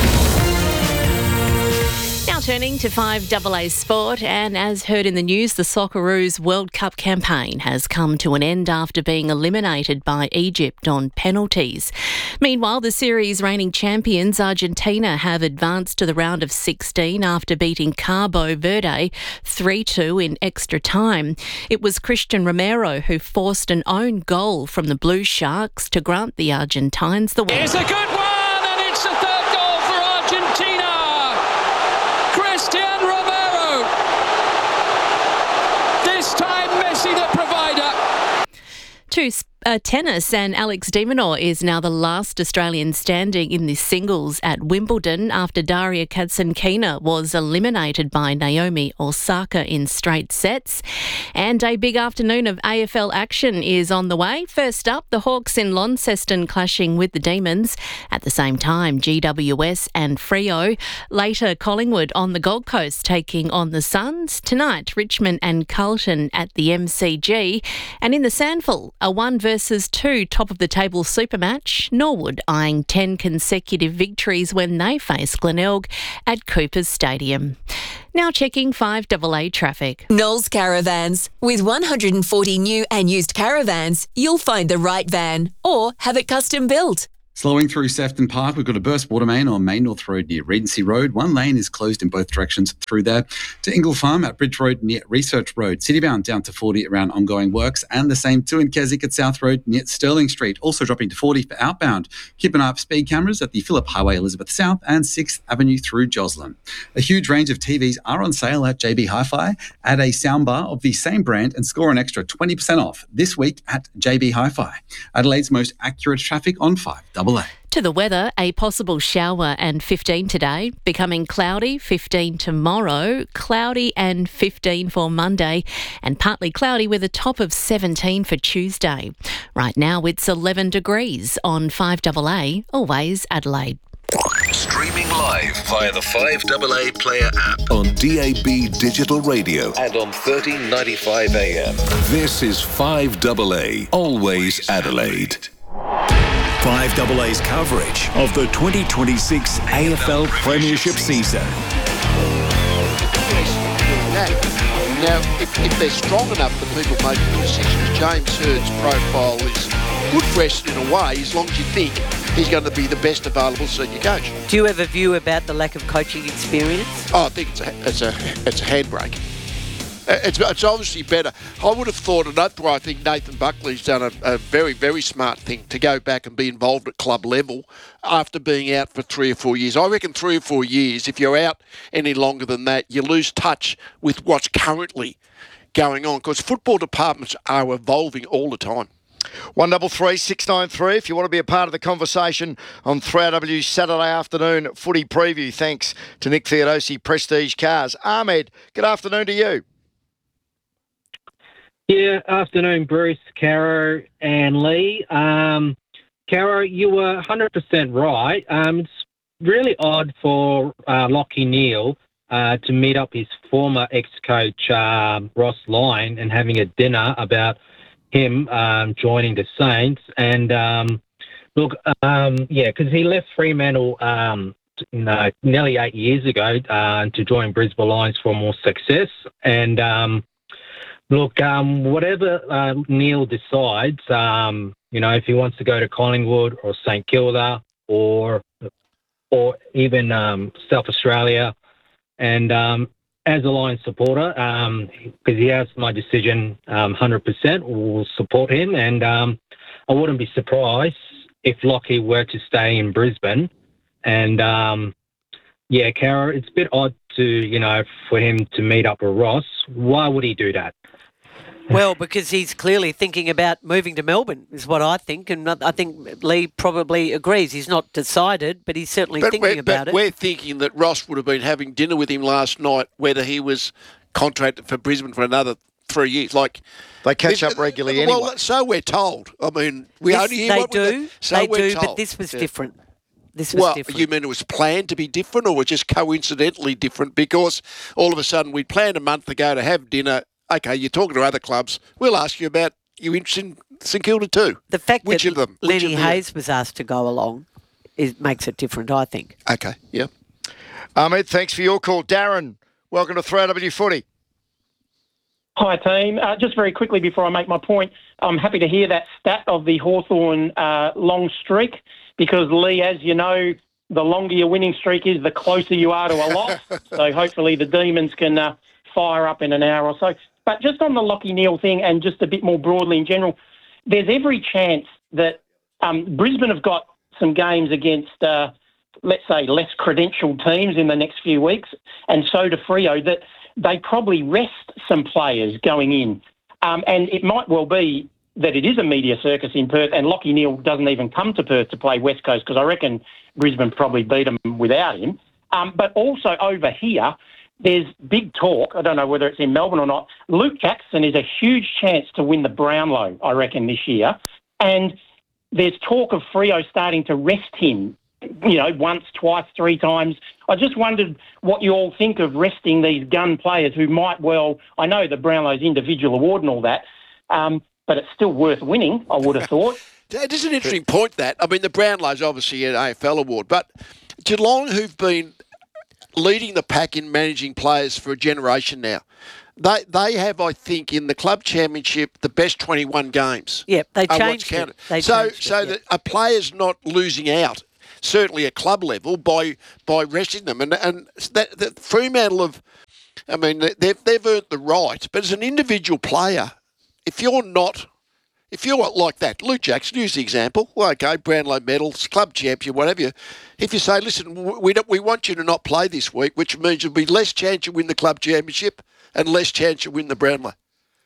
Now turning to five A A Sport, and as heard in the news, the Socceroos World Cup campaign has come to an end after being eliminated by Egypt on penalties. Meanwhile, the series' reigning champions Argentina have advanced to the round of sixteen after beating Cabo Verde three two in extra time. It was Christian Romero who forced an own goal from the Blue Sharks to grant the Argentines the win. It's a good one, and it's the third goal for Argentina. Christian Romero. This time Messi the provider. Two Uh, tennis, and Alex de Minaur is now the last Australian standing in the singles at Wimbledon after Daria Katsankina was eliminated by Naomi Osaka in straight sets. And a big afternoon of A F L action is on the way. First up, the Hawks in Launceston clashing with the Demons. At the same time, G W S and Freo. Later, Collingwood on the Gold Coast taking on the Suns. Tonight, Richmond and Carlton at the M C G. And in the Sandful, a one versus two top-of-the-table super match. Norwood eyeing ten consecutive victories when they face Glenelg at Coopers Stadium. Now checking five double A traffic. Knowles Caravans. With one hundred forty new and used caravans, you'll find the right van or have it custom built. Slowing through Sefton Park, we've got a burst water main on Main North Road near Regency Road. One lane is closed in both directions through there. To Ingle Farm at Bridge Road near Research Road. Citybound down to forty around ongoing works. And the same too in Keswick at South Road near Stirling Street. Also dropping to forty for outbound. Keep an eye up speed cameras at the Phillip Highway Elizabeth South and sixth Avenue through Joslin. A huge range of T Vs are on sale at J B Hi-Fi. Add a soundbar of the same brand and score an extra twenty percent off this week at J B Hi-Fi. Adelaide's most accurate traffic on five double A. To the weather, a possible shower and fifteen today, becoming cloudy, fifteen tomorrow, cloudy and fifteen for Monday, and partly cloudy with a top of seventeen for Tuesday. Right now it's eleven degrees on five double A, always Adelaide. Streaming live via the five double A Player app on D A B Digital Radio and on thirteen ninety-five A M. This is five double A, always Adelaide. five double A's coverage of the twenty twenty-six A F L Premiership season. Now, if, if they're strong enough, the people making the decisions, James Hird's profile is good for Essendon in a way, as long as you think he's going to be the best available senior coach. Do you have a view about the lack of coaching experience? Oh, I think it's a it's a it's a handbrake. It's, it's obviously better. I would have thought, and that's why I think Nathan Buckley's done a, a very, very smart thing to go back and be involved at club level after being out for three or four years. I reckon three or four years, if you're out any longer than that, you lose touch with what's currently going on, because football departments are evolving all the time. one double three six nine three if you want to be a part of the conversation on three R W's Saturday afternoon footy preview. Thanks to Nick Theodosi, Prestige Cars. Ahmed, good afternoon to you. Yeah, afternoon, Bruce, Caro, and Lee. Um, Caro, you were one hundred percent right. Um, it's really odd for uh, Lachie Neale uh, to meet up his former ex-coach, um, Ross Lyon, and having a dinner about him um, joining the Saints. And, um, look, um, yeah, because he left Fremantle um, no, nearly eight years ago uh, to join Brisbane Lions for more success. And... Um, Look, um, whatever uh, Neil decides, um, you know, if he wants to go to Collingwood or St Kilda or or even um, South Australia, and um, as a Lions supporter, because um, he has my decision um, one hundred percent, will support him, and um, I wouldn't be surprised if Lachie were to stay in Brisbane. And, um, yeah, Cara, it's a bit odd to, you know, for him to meet up with Ross. Why would he do that? Well, because he's clearly thinking about moving to Melbourne, is what I think, and I think Lee probably agrees. He's not decided, but he's certainly but thinking about but it. We're thinking that Ross would have been having dinner with him last night, whether he was contracted for Brisbane for another three years. Like they catch up regularly anyway. Well, so we're told. I mean, we this, only hear they what do. So they we're do, told. but this was yeah. different. This was well, different. you mean it was planned to be different, or was just coincidentally different? Because all of a sudden we planned a month ago to have dinner. Okay, you're talking to other clubs. We'll ask you about you interested in St Kilda too. The fact Which that of them? Which Lenny of them? Hayes was asked to go along is, makes it different, I think. Okay, yeah. Ahmed, thanks for your call. Darren, welcome to three R W Footy. Hi, team. Uh, just very quickly before I make my point, I'm happy to hear that stat of the Hawthorn uh, long streak because, Lee, as you know, the longer your winning streak is, the closer you are to a loss. So hopefully the Demons can uh, fire up in an hour or so. But just on the Lachie Neale thing and just a bit more broadly in general, there's every chance that um, Brisbane have got some games against, uh, let's say, less credentialed teams in the next few weeks, and so do Freo, that they probably rest some players going in. Um, and it might well be that it is a media circus in Perth, and Lachie Neale doesn't even come to Perth to play West Coast because I reckon Brisbane probably beat them without him. Um, but also over here, there's big talk, I don't know whether it's in Melbourne or not, Luke Jackson is a huge chance to win the Brownlow, I reckon, this year. And there's talk of Freo starting to rest him, you know, once, twice, three times. I just wondered what you all think of resting these gun players who might well, I know the Brownlow's individual award and all that, um, but it's still worth winning, I would have thought. It is an interesting point, that. I mean, the Brownlow's obviously an A F L award, but Geelong, who've been leading the pack in managing players for a generation now, they they have, I think, in the club championship, the best twenty-one games. Yep, they changed it. They so changed so it, that yep. a player's not losing out, certainly at club level, by by resting them. And and that, that Fremantle have, I mean, they've, they've earned the right, but as an individual player, if you're not, if you're like that, Luke Jackson, use the example, well, okay, Brownlow medals, club champion, whatever. If you say, listen, we don't, we want you to not play this week, which means there'll be less chance you win the club championship and less chance you win the Brownlow.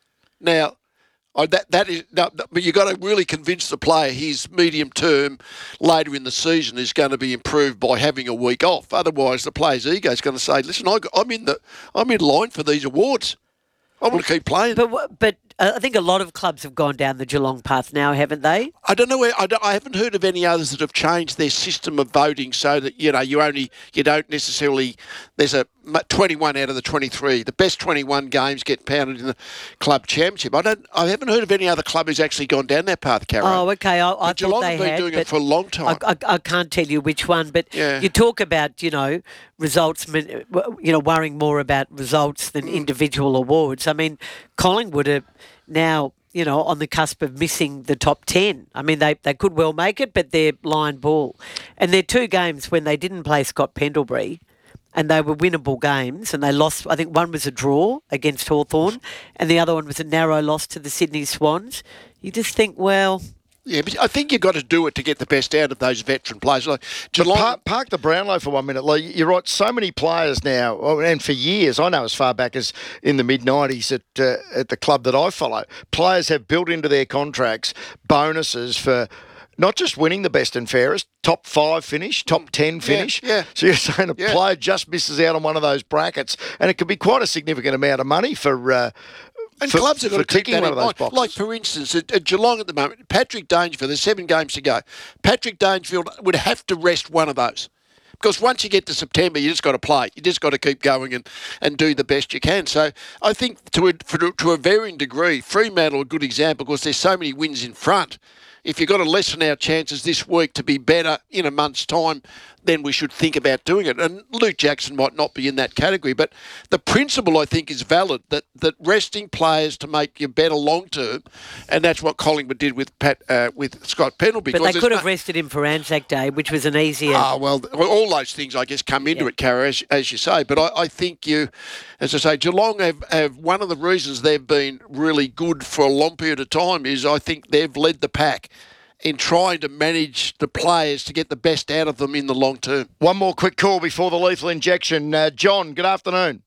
Now, I, that that is, no, but you've got to really convince the player his medium term later in the season is going to be improved by having a week off. Otherwise, the player's ego is going to say, listen, I, I'm in the, I'm in line for these awards. I want to keep playing. But but uh, I think a lot of clubs have gone down the Geelong path now, haven't they? I don't know where. I, don't, I haven't heard of any others that have changed their system of voting so that you know you only you don't necessarily. There's a twenty-one out of the twenty-three. The best twenty-one games get pounded in the club championship. I don't. I haven't heard of any other club who's actually gone down that path, Caro. Oh, okay. I, I thought Geelong they have been had, doing but it for a long time. I, I, I can't tell you which one, but Yeah. you talk about you know results. You know, worrying more about results than individual awards. I mean, Collingwood are now, you know, on the cusp of missing the top ten. I mean, they, they could well make it, but they're blind ball. And their two games when they didn't play Scott Pendlebury, and they were winnable games, and they lost, I think one was a draw against Hawthorn, and the other one was a narrow loss to the Sydney Swans. You just think, well... Yeah, but I think you've got to do it to get the best out of those veteran players. Like Geelong, park, park the Brownlow for one minute, Lee. You're right, so many players now, and for years, I know as far back as in the mid nineties at uh, at the club that I follow, players have built into their contracts bonuses for not just winning the best and fairest, top five finish, top ten finish. Yeah, yeah. So you're saying a Yeah. player just misses out on one of those brackets, and it could be quite a significant amount of money for... Uh, And for, clubs have got for to keep ticking that one in of those mind. boxes. Like, for instance, at, at Geelong at the moment, Patrick Dangerfield, there's seven games to go. Patrick Dangerfield would have to rest one of those. Because once you get to September, you just got to play. You just got to keep going and, and do the best you can. So I think to a, for, to a varying degree, Fremantle a good example because there's so many wins in front. If you've got to lessen our chances this week to be better in a month's time, then we should think about doing it. And Luke Jackson might not be in that category, but the principle, I think, is valid, that, that resting players to make you better long-term, and that's what Collingwood did with Pat, uh, with Scott Pendlebury. But they could have rested him for Anzac Day, which was an easier... Ah, well, all those things, I guess, come into Yeah. it, Cara, as, as you say. But I, I think you, as I say, Geelong have, have one of the reasons they've been really good for a long period of time is I think they've led the pack in trying to manage the players to get the best out of them in the long term. One more quick call before the lethal injection. Uh, John, good afternoon.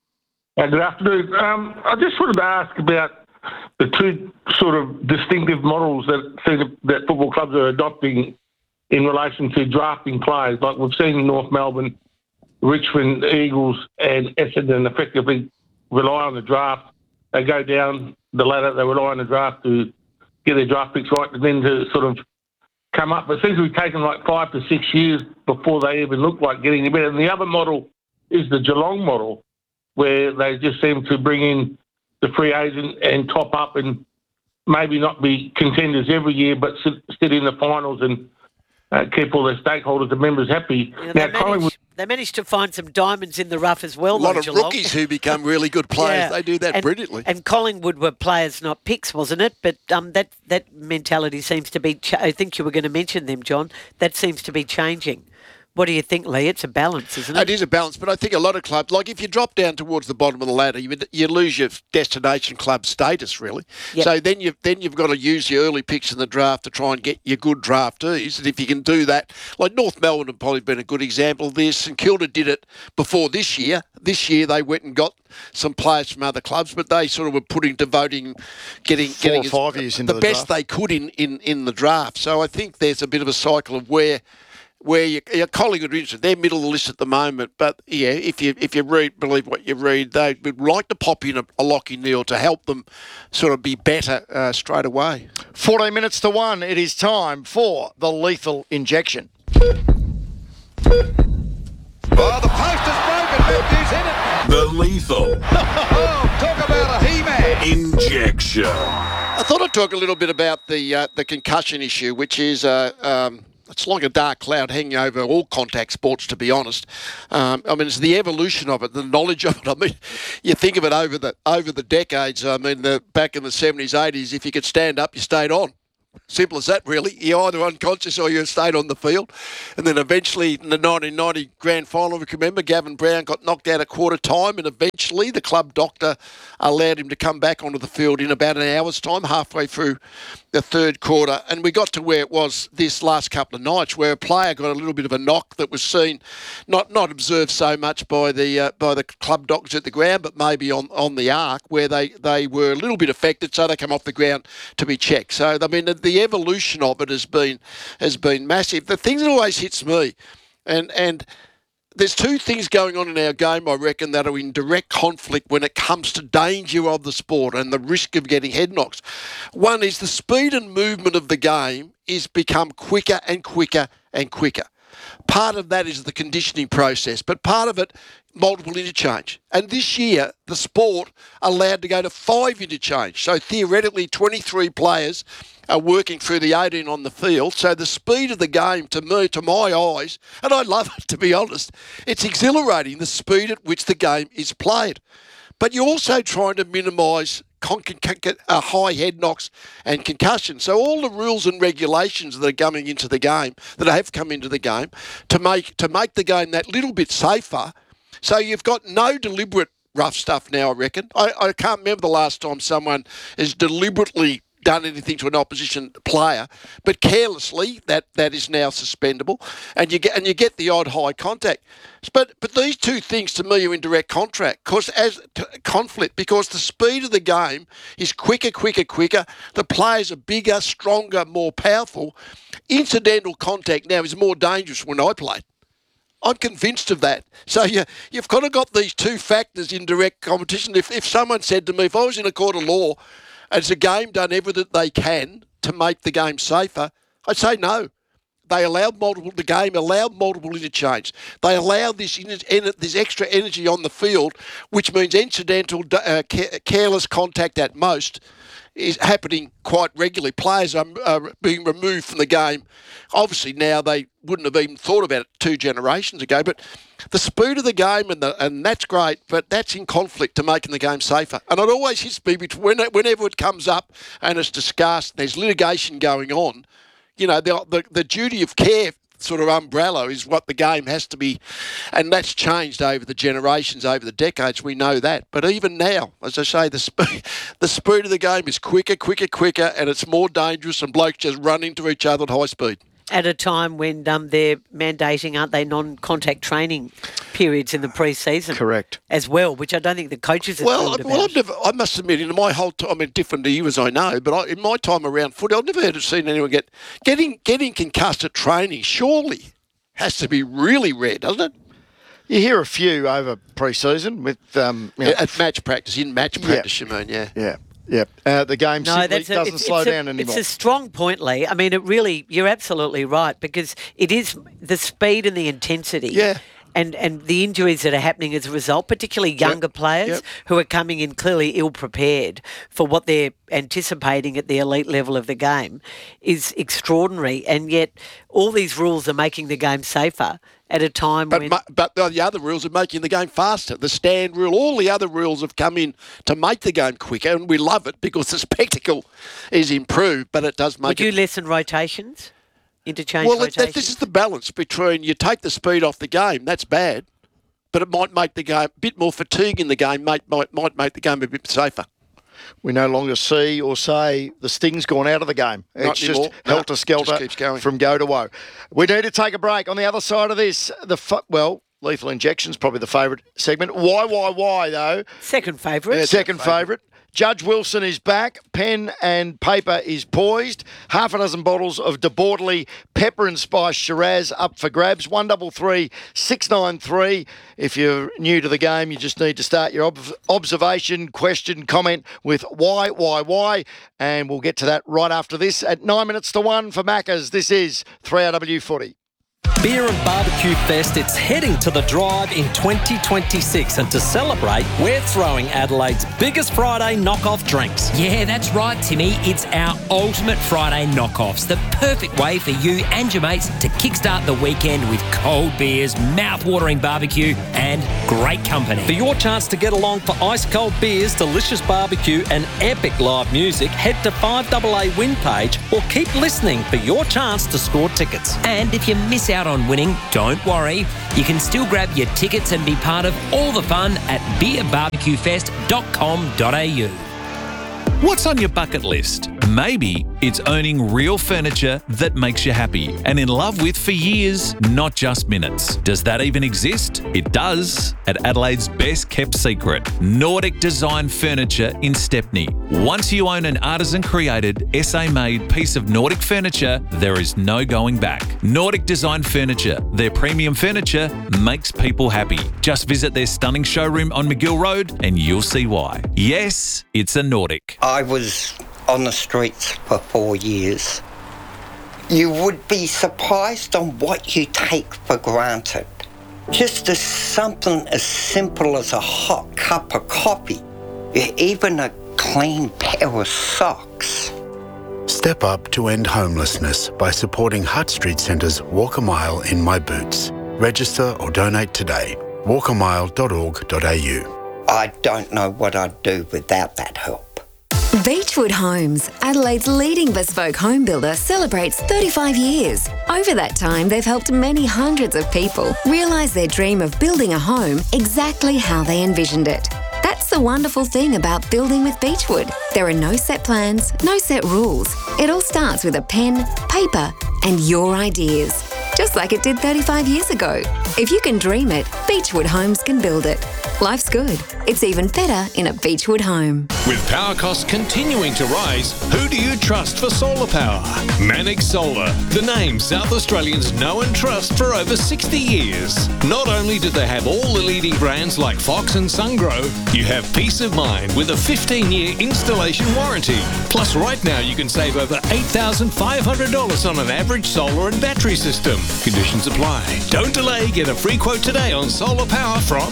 Uh, good afternoon. Um, I just wanted to ask about the two sort of distinctive models that see the, that football clubs are adopting in relation to drafting players. Like we've seen North Melbourne, Richmond Eagles and Essendon effectively rely on the draft. They go down the ladder, they rely on the draft to get their draft picks right and then to sort of come up. But it seems to be taking like five to six years before they even look like getting any better. And the other model is the Geelong model, where they just seem to bring in the free agent and top up and maybe not be contenders every year, but sit, sit in the finals and uh, keep all their stakeholders and members happy. You know, now, they, managed, Collingwood, they managed to find some diamonds in the rough as well. A lot though, of Geelong. rookies who become really good players. Yeah. They do that and, brilliantly. And Collingwood were players, not picks, wasn't it? But um, that, that mentality seems to be... Ch- I think you were going to mention them, John. That seems to be changing. What do you think, Lee? It's a balance, isn't it? It is a balance, but I think a lot of clubs, like if you drop down towards the bottom of the ladder, you, you lose your destination club status, really. Yep. So then you've then you've got to use your early picks in the draft to try and get your good draftees. And if you can do that, like North Melbourne have probably been a good example of this. St Kilda did it before this year. This year they went and got some players from other clubs, but they sort of were put into voting, getting Four getting or five as, years into the the best draft. they could in, in, in the draft. So I think there's a bit of a cycle of where. Where you, your Collingwood are interested, they're middle of the list at the moment. But yeah, if you if you read, believe what you read, they would like to pop in a, a Lockie Neal to help them sort of be better uh, straight away. fourteen minutes to one. It is time for the lethal injection. Oh, the post is broken. Matthews in it. The lethal. Talk about a He-Man. Injection. I thought I'd talk a little bit about the uh, the concussion issue, which is uh, um, it's like a dark cloud hanging over all contact sports, to be honest. Um, I mean, it's the evolution of it, the knowledge of it. I mean, you think of it over the over the decades. I mean, the, back in the seventies, eighties, if you could stand up, you stayed on. Simple as that, really. You're either unconscious or you stayed on the field. And then eventually in the nineteen ninety grand final, if you remember, Gavin Brown got knocked out at quarter time, and eventually the club doctor allowed him to come back onto the field in about an hour's time, halfway through the third quarter. And we got to where it was this last couple of nights, where a player got a little bit of a knock that was seen, not not observed so much by the uh, by the club doctors at the ground, but maybe on, on the arc, where they, they were a little bit affected, so they come off the ground to be checked. So, I mean, the, the evolution of it has been has been massive. The thing that always hits me, and and there's two things going on in our game, I reckon, that are in direct conflict when it comes to danger of the sport and the risk of getting head knocks. One is the speed and movement of the game is become quicker and quicker and quicker. Part of that is the conditioning process, but part of it, multiple interchange. And this year, the sport allowed to go to five interchange. So theoretically, twenty-three players are working through the eighteen on the field. So the speed of the game, to me, to my eyes, and I love it, to be honest, it's exhilarating, the speed at which the game is played. But you're also trying to minimise con- con- con- uh, high head knocks and concussions. So all the rules and regulations that are coming into the game, that have come into the game, to make to make the game that little bit safer. So you've got no deliberate rough stuff now, I reckon. I, I can't remember the last time someone has deliberately done anything to an opposition player, but carelessly, that, that is now suspendable, and you get and you get the odd high contact. But but these two things to me are in direct contract, cause as t- conflict, because the speed of the game is quicker, quicker, quicker. The players are bigger, stronger, more powerful. Incidental contact now is more dangerous when I played. I'm convinced of that. So you, you've kind of got these two factors in direct competition. If if someone said to me, if I was in a court of law, has the game done everything they can to make the game safer? I'd say no. They allowed multiple. The game allowed multiple interchange. They allowed this this extra energy on the field, which means incidental, uh, careless contact at most is happening quite regularly. Players are uh, being removed from the game. Obviously now they wouldn't have even thought about it two generations ago, but the speed of the game, and the, and that's great, but that's in conflict to making the game safer. And it always hits me between, whenever it comes up and it's discussed, there's litigation going on, you know, the, the, the duty of care sort of umbrella is what the game has to be, and that's changed over the generations, over the decades, we know that. But even now, as I say, the speed, the speed of the game is quicker, quicker, quicker, and it's more dangerous, and blokes just run into each other at high speed. At a time when um, they're mandating, aren't they, non-contact training periods in the pre-season? Correct. As well, which I don't think the coaches have well, thought I, well, about. I've never, I must admit, in my whole time, I mean, different to you as I know, but I, in my time around footy, I've never heard of seen anyone get getting getting concussed at training. Surely has to be really rare, doesn't it? You hear a few over pre-season with um, you know, at match practice, in match practice, yeah. you mean, yeah, yeah. Yeah, uh, the game no, simply that's a, doesn't it's, slow it's down a, anymore. It's a strong point, Lee. I mean, it really, you're absolutely right, because it is the speed and the intensity. Yeah. And, and the injuries that are happening as a result, particularly younger yep. players yep. who are coming in clearly ill-prepared for what they're anticipating at the elite level of the game, is extraordinary. And yet all these rules are making the game safer at a time but, when... Ma- but the other rules are making the game faster. The stand rule, all the other rules have come in to make the game quicker, and we love it because the spectacle is improved, but it does make Would it... you lessen rotations interchange Well, it, rotation. that, this is the balance between you take the speed off the game, that's bad, but it might make the game a bit more fatigue in the game, might, might, might make the game a bit safer. We no longer see or say the sting's gone out of the game. Not It's just anymore. No, helter-skelter just keeps going. from go to woe. We need to take a break. On the other side of this, the fu- well, lethal injection's probably the favourite segment. Why, why, why, though? Second favourite. Yeah, second favourite. Judge Wilson is back. Pen and paper is poised. Half a dozen bottles of De Bordeley Pepper and Spice Shiraz up for grabs. one double three six nine three. If you're new to the game, you just need to start your ob- observation, question, comment with why, why, why. And we'll get to that right after this at nine minutes to one for Maccas. This is three R W Footy. Beer and Barbecue Fest, it's heading to the Drive in twenty twenty-six, and to celebrate, we're throwing Adelaide's biggest Friday knockoff drinks. Yeah, that's right, Timmy. It's our ultimate Friday knockoffs, the perfect way for you and your mates to kickstart the weekend with cold beers, mouth-watering barbecue and great company. For your chance to get along for ice-cold beers, delicious barbecue and epic live music, head to five A A Win page or keep listening for your chance to score tickets. And if you miss out on winning, don't worry. You can still grab your tickets and be part of all the fun at beer barbecue fest dot com dot a u. What's on your bucket list? Maybe it's owning real furniture that makes you happy and in love with for years, not just minutes. Does that even exist? It does at Adelaide's best kept secret, Nordic Design Furniture in Stepney. Once you own an artisan created, S A made piece of Nordic furniture, there is no going back. Nordic Design Furniture, their premium furniture makes people happy. Just visit their stunning showroom on McGill Road and you'll see why. Yes, it's a Nordic. I was on the streets for four years. You would be surprised on what you take for granted. Just as something as simple as a hot cup of coffee, even a clean pair of socks. Step up to end homelessness by supporting Hutt Street Centre's Walk a Mile in My Boots. Register or donate today. walk a mile dot org dot a u. I don't know what I'd do without that help. Beechwood Homes, Adelaide's leading bespoke home builder, celebrates thirty-five years. Over that time, they've helped many hundreds of people realise their dream of building a home exactly how they envisioned it. That's the wonderful thing about building with Beechwood. There are no set plans, no set rules. It all starts with a pen, paper, and your ideas. Just like it did thirty-five years ago. If you can dream it, Beechwood Homes can build it. Life's good. It's even better in a Beechwood home. With power costs continuing to rise, who do you trust for solar power? Manix Solar, the name South Australians know and trust for over sixty years. Not only do they have all the leading brands like Fox and SunGrow, you have peace of mind with a fifteen-year installation warranty. Plus, right now you can save over eight thousand five hundred dollars on an average solar and battery system. Conditions apply. Don't delay. Get a free quote today on solar power from...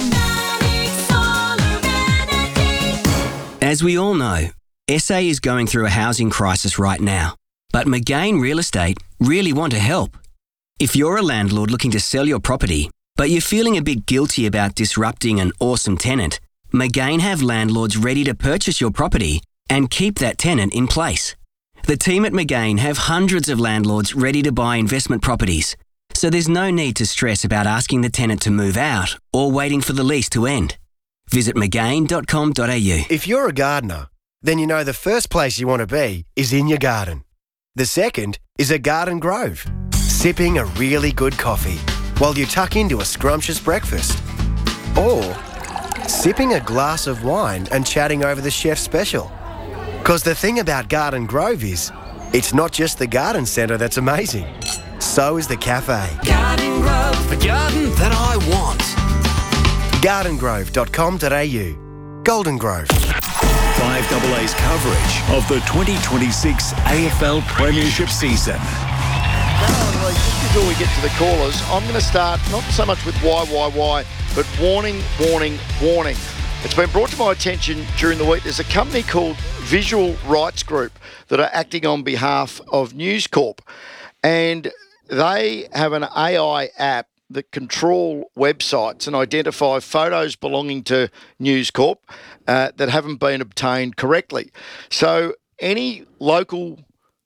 As we all know, S A is going through a housing crisis right now, but McGain Real Estate really want to help. If you're a landlord looking to sell your property, but you're feeling a bit guilty about disrupting an awesome tenant, McGain have landlords ready to purchase your property and keep that tenant in place. The team at McGain have hundreds of landlords ready to buy investment properties, so there's no need to stress about asking the tenant to move out or waiting for the lease to end. Visit mcgain dot com dot a u. If you're a gardener, then you know the first place you want to be is in your garden. The second is a garden grove, sipping a really good coffee while you tuck into a scrumptious breakfast. Or sipping a glass of wine and chatting over the chef's special. Because the thing about Garden Grove is, it's not just the garden centre that's amazing. So is the cafe. Garden Grove, the garden that I want. garden grove dot com dot a u. Golden Grove. five A A's coverage of the twenty twenty-six A F L Premiership season. Now, just before we get to the callers, I'm going to start not so much with why, why, why, but warning, warning, warning. It's been brought to my attention during the week. There's a company called Visual Rights Group that are acting on behalf of News Corp, and they have an A I app that control websites and identify photos belonging to News Corp uh, that haven't been obtained correctly. So any local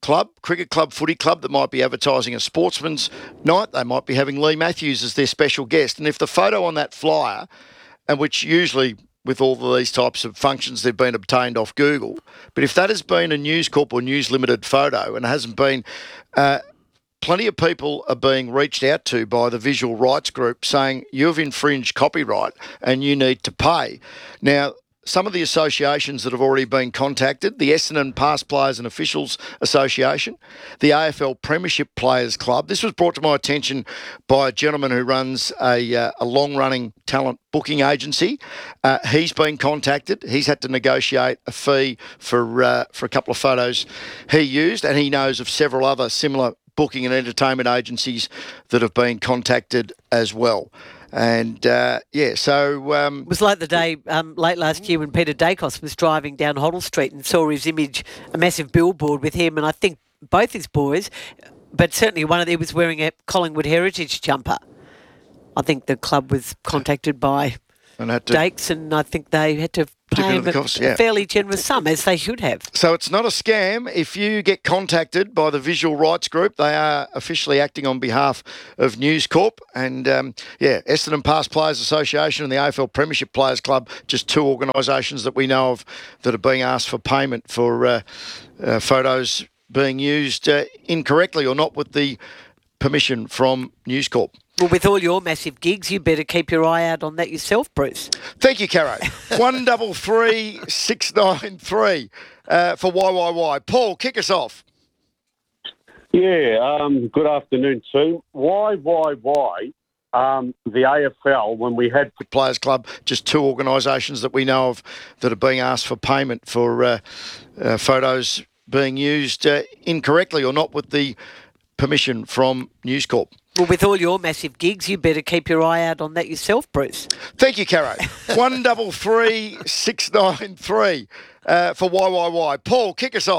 club, cricket club, footy club, that might be advertising a sportsman's night. They might be having Lee Matthews as their special guest. And if the photo on that flyer, and which usually with all of these types of functions, they've been obtained off Google, but if that has been a News Corp or News Limited photo and hasn't been... Uh, plenty of people are being reached out to by the visual rights group saying you've infringed copyright and you need to pay. Now, some of the associations that have already been contacted, the Essendon Past Players and Officials Association, the A F L Premiership Players Club. This was brought to my attention by a gentleman who runs a, uh, a long-running talent booking agency. Uh, he's been contacted. He's had to negotiate a fee for uh, for a couple of photos he used, and he knows of several other similar booking and entertainment agencies that have been contacted as well. And, uh, yeah, so... Um, it was like the day um, late last year when Peter Dacos was driving down Hoddle Street and saw his image, a massive billboard with him, and I think both his boys, but certainly one of them was wearing a Collingwood Heritage jumper. I think the club was contacted by and had to, Dakes, and I think they had to pay him a, cost, yeah. a fairly generous sum, as they should have. So it's not a scam. If you get contacted by the Visual Rights Group, they are officially acting on behalf of News Corp. And, um, yeah, Essendon Past Players Association and the A F L Premiership Players Club, just two organisations that we know of that are being asked for payment for uh, uh, photos being used uh, incorrectly or not with the permission from News Corp. Well, with all your massive gigs, you better keep your eye out on that yourself, Bruce. Thank you, Caro. One double three six nine three uh, for Y Y Y. Paul, kick us off. Yeah. Um, good afternoon, team. Why, why, why? Um, the A F L, when we had the Players Club, just two organisations that we know of that are being asked for payment for uh, uh, photos being used uh, incorrectly or not with the permission from News Corp. Well, with all your massive gigs, you better keep your eye out on that yourself, Bruce. Thank you, Caro. One double three six nine three uh, for Y Y Y. Paul, kick us off.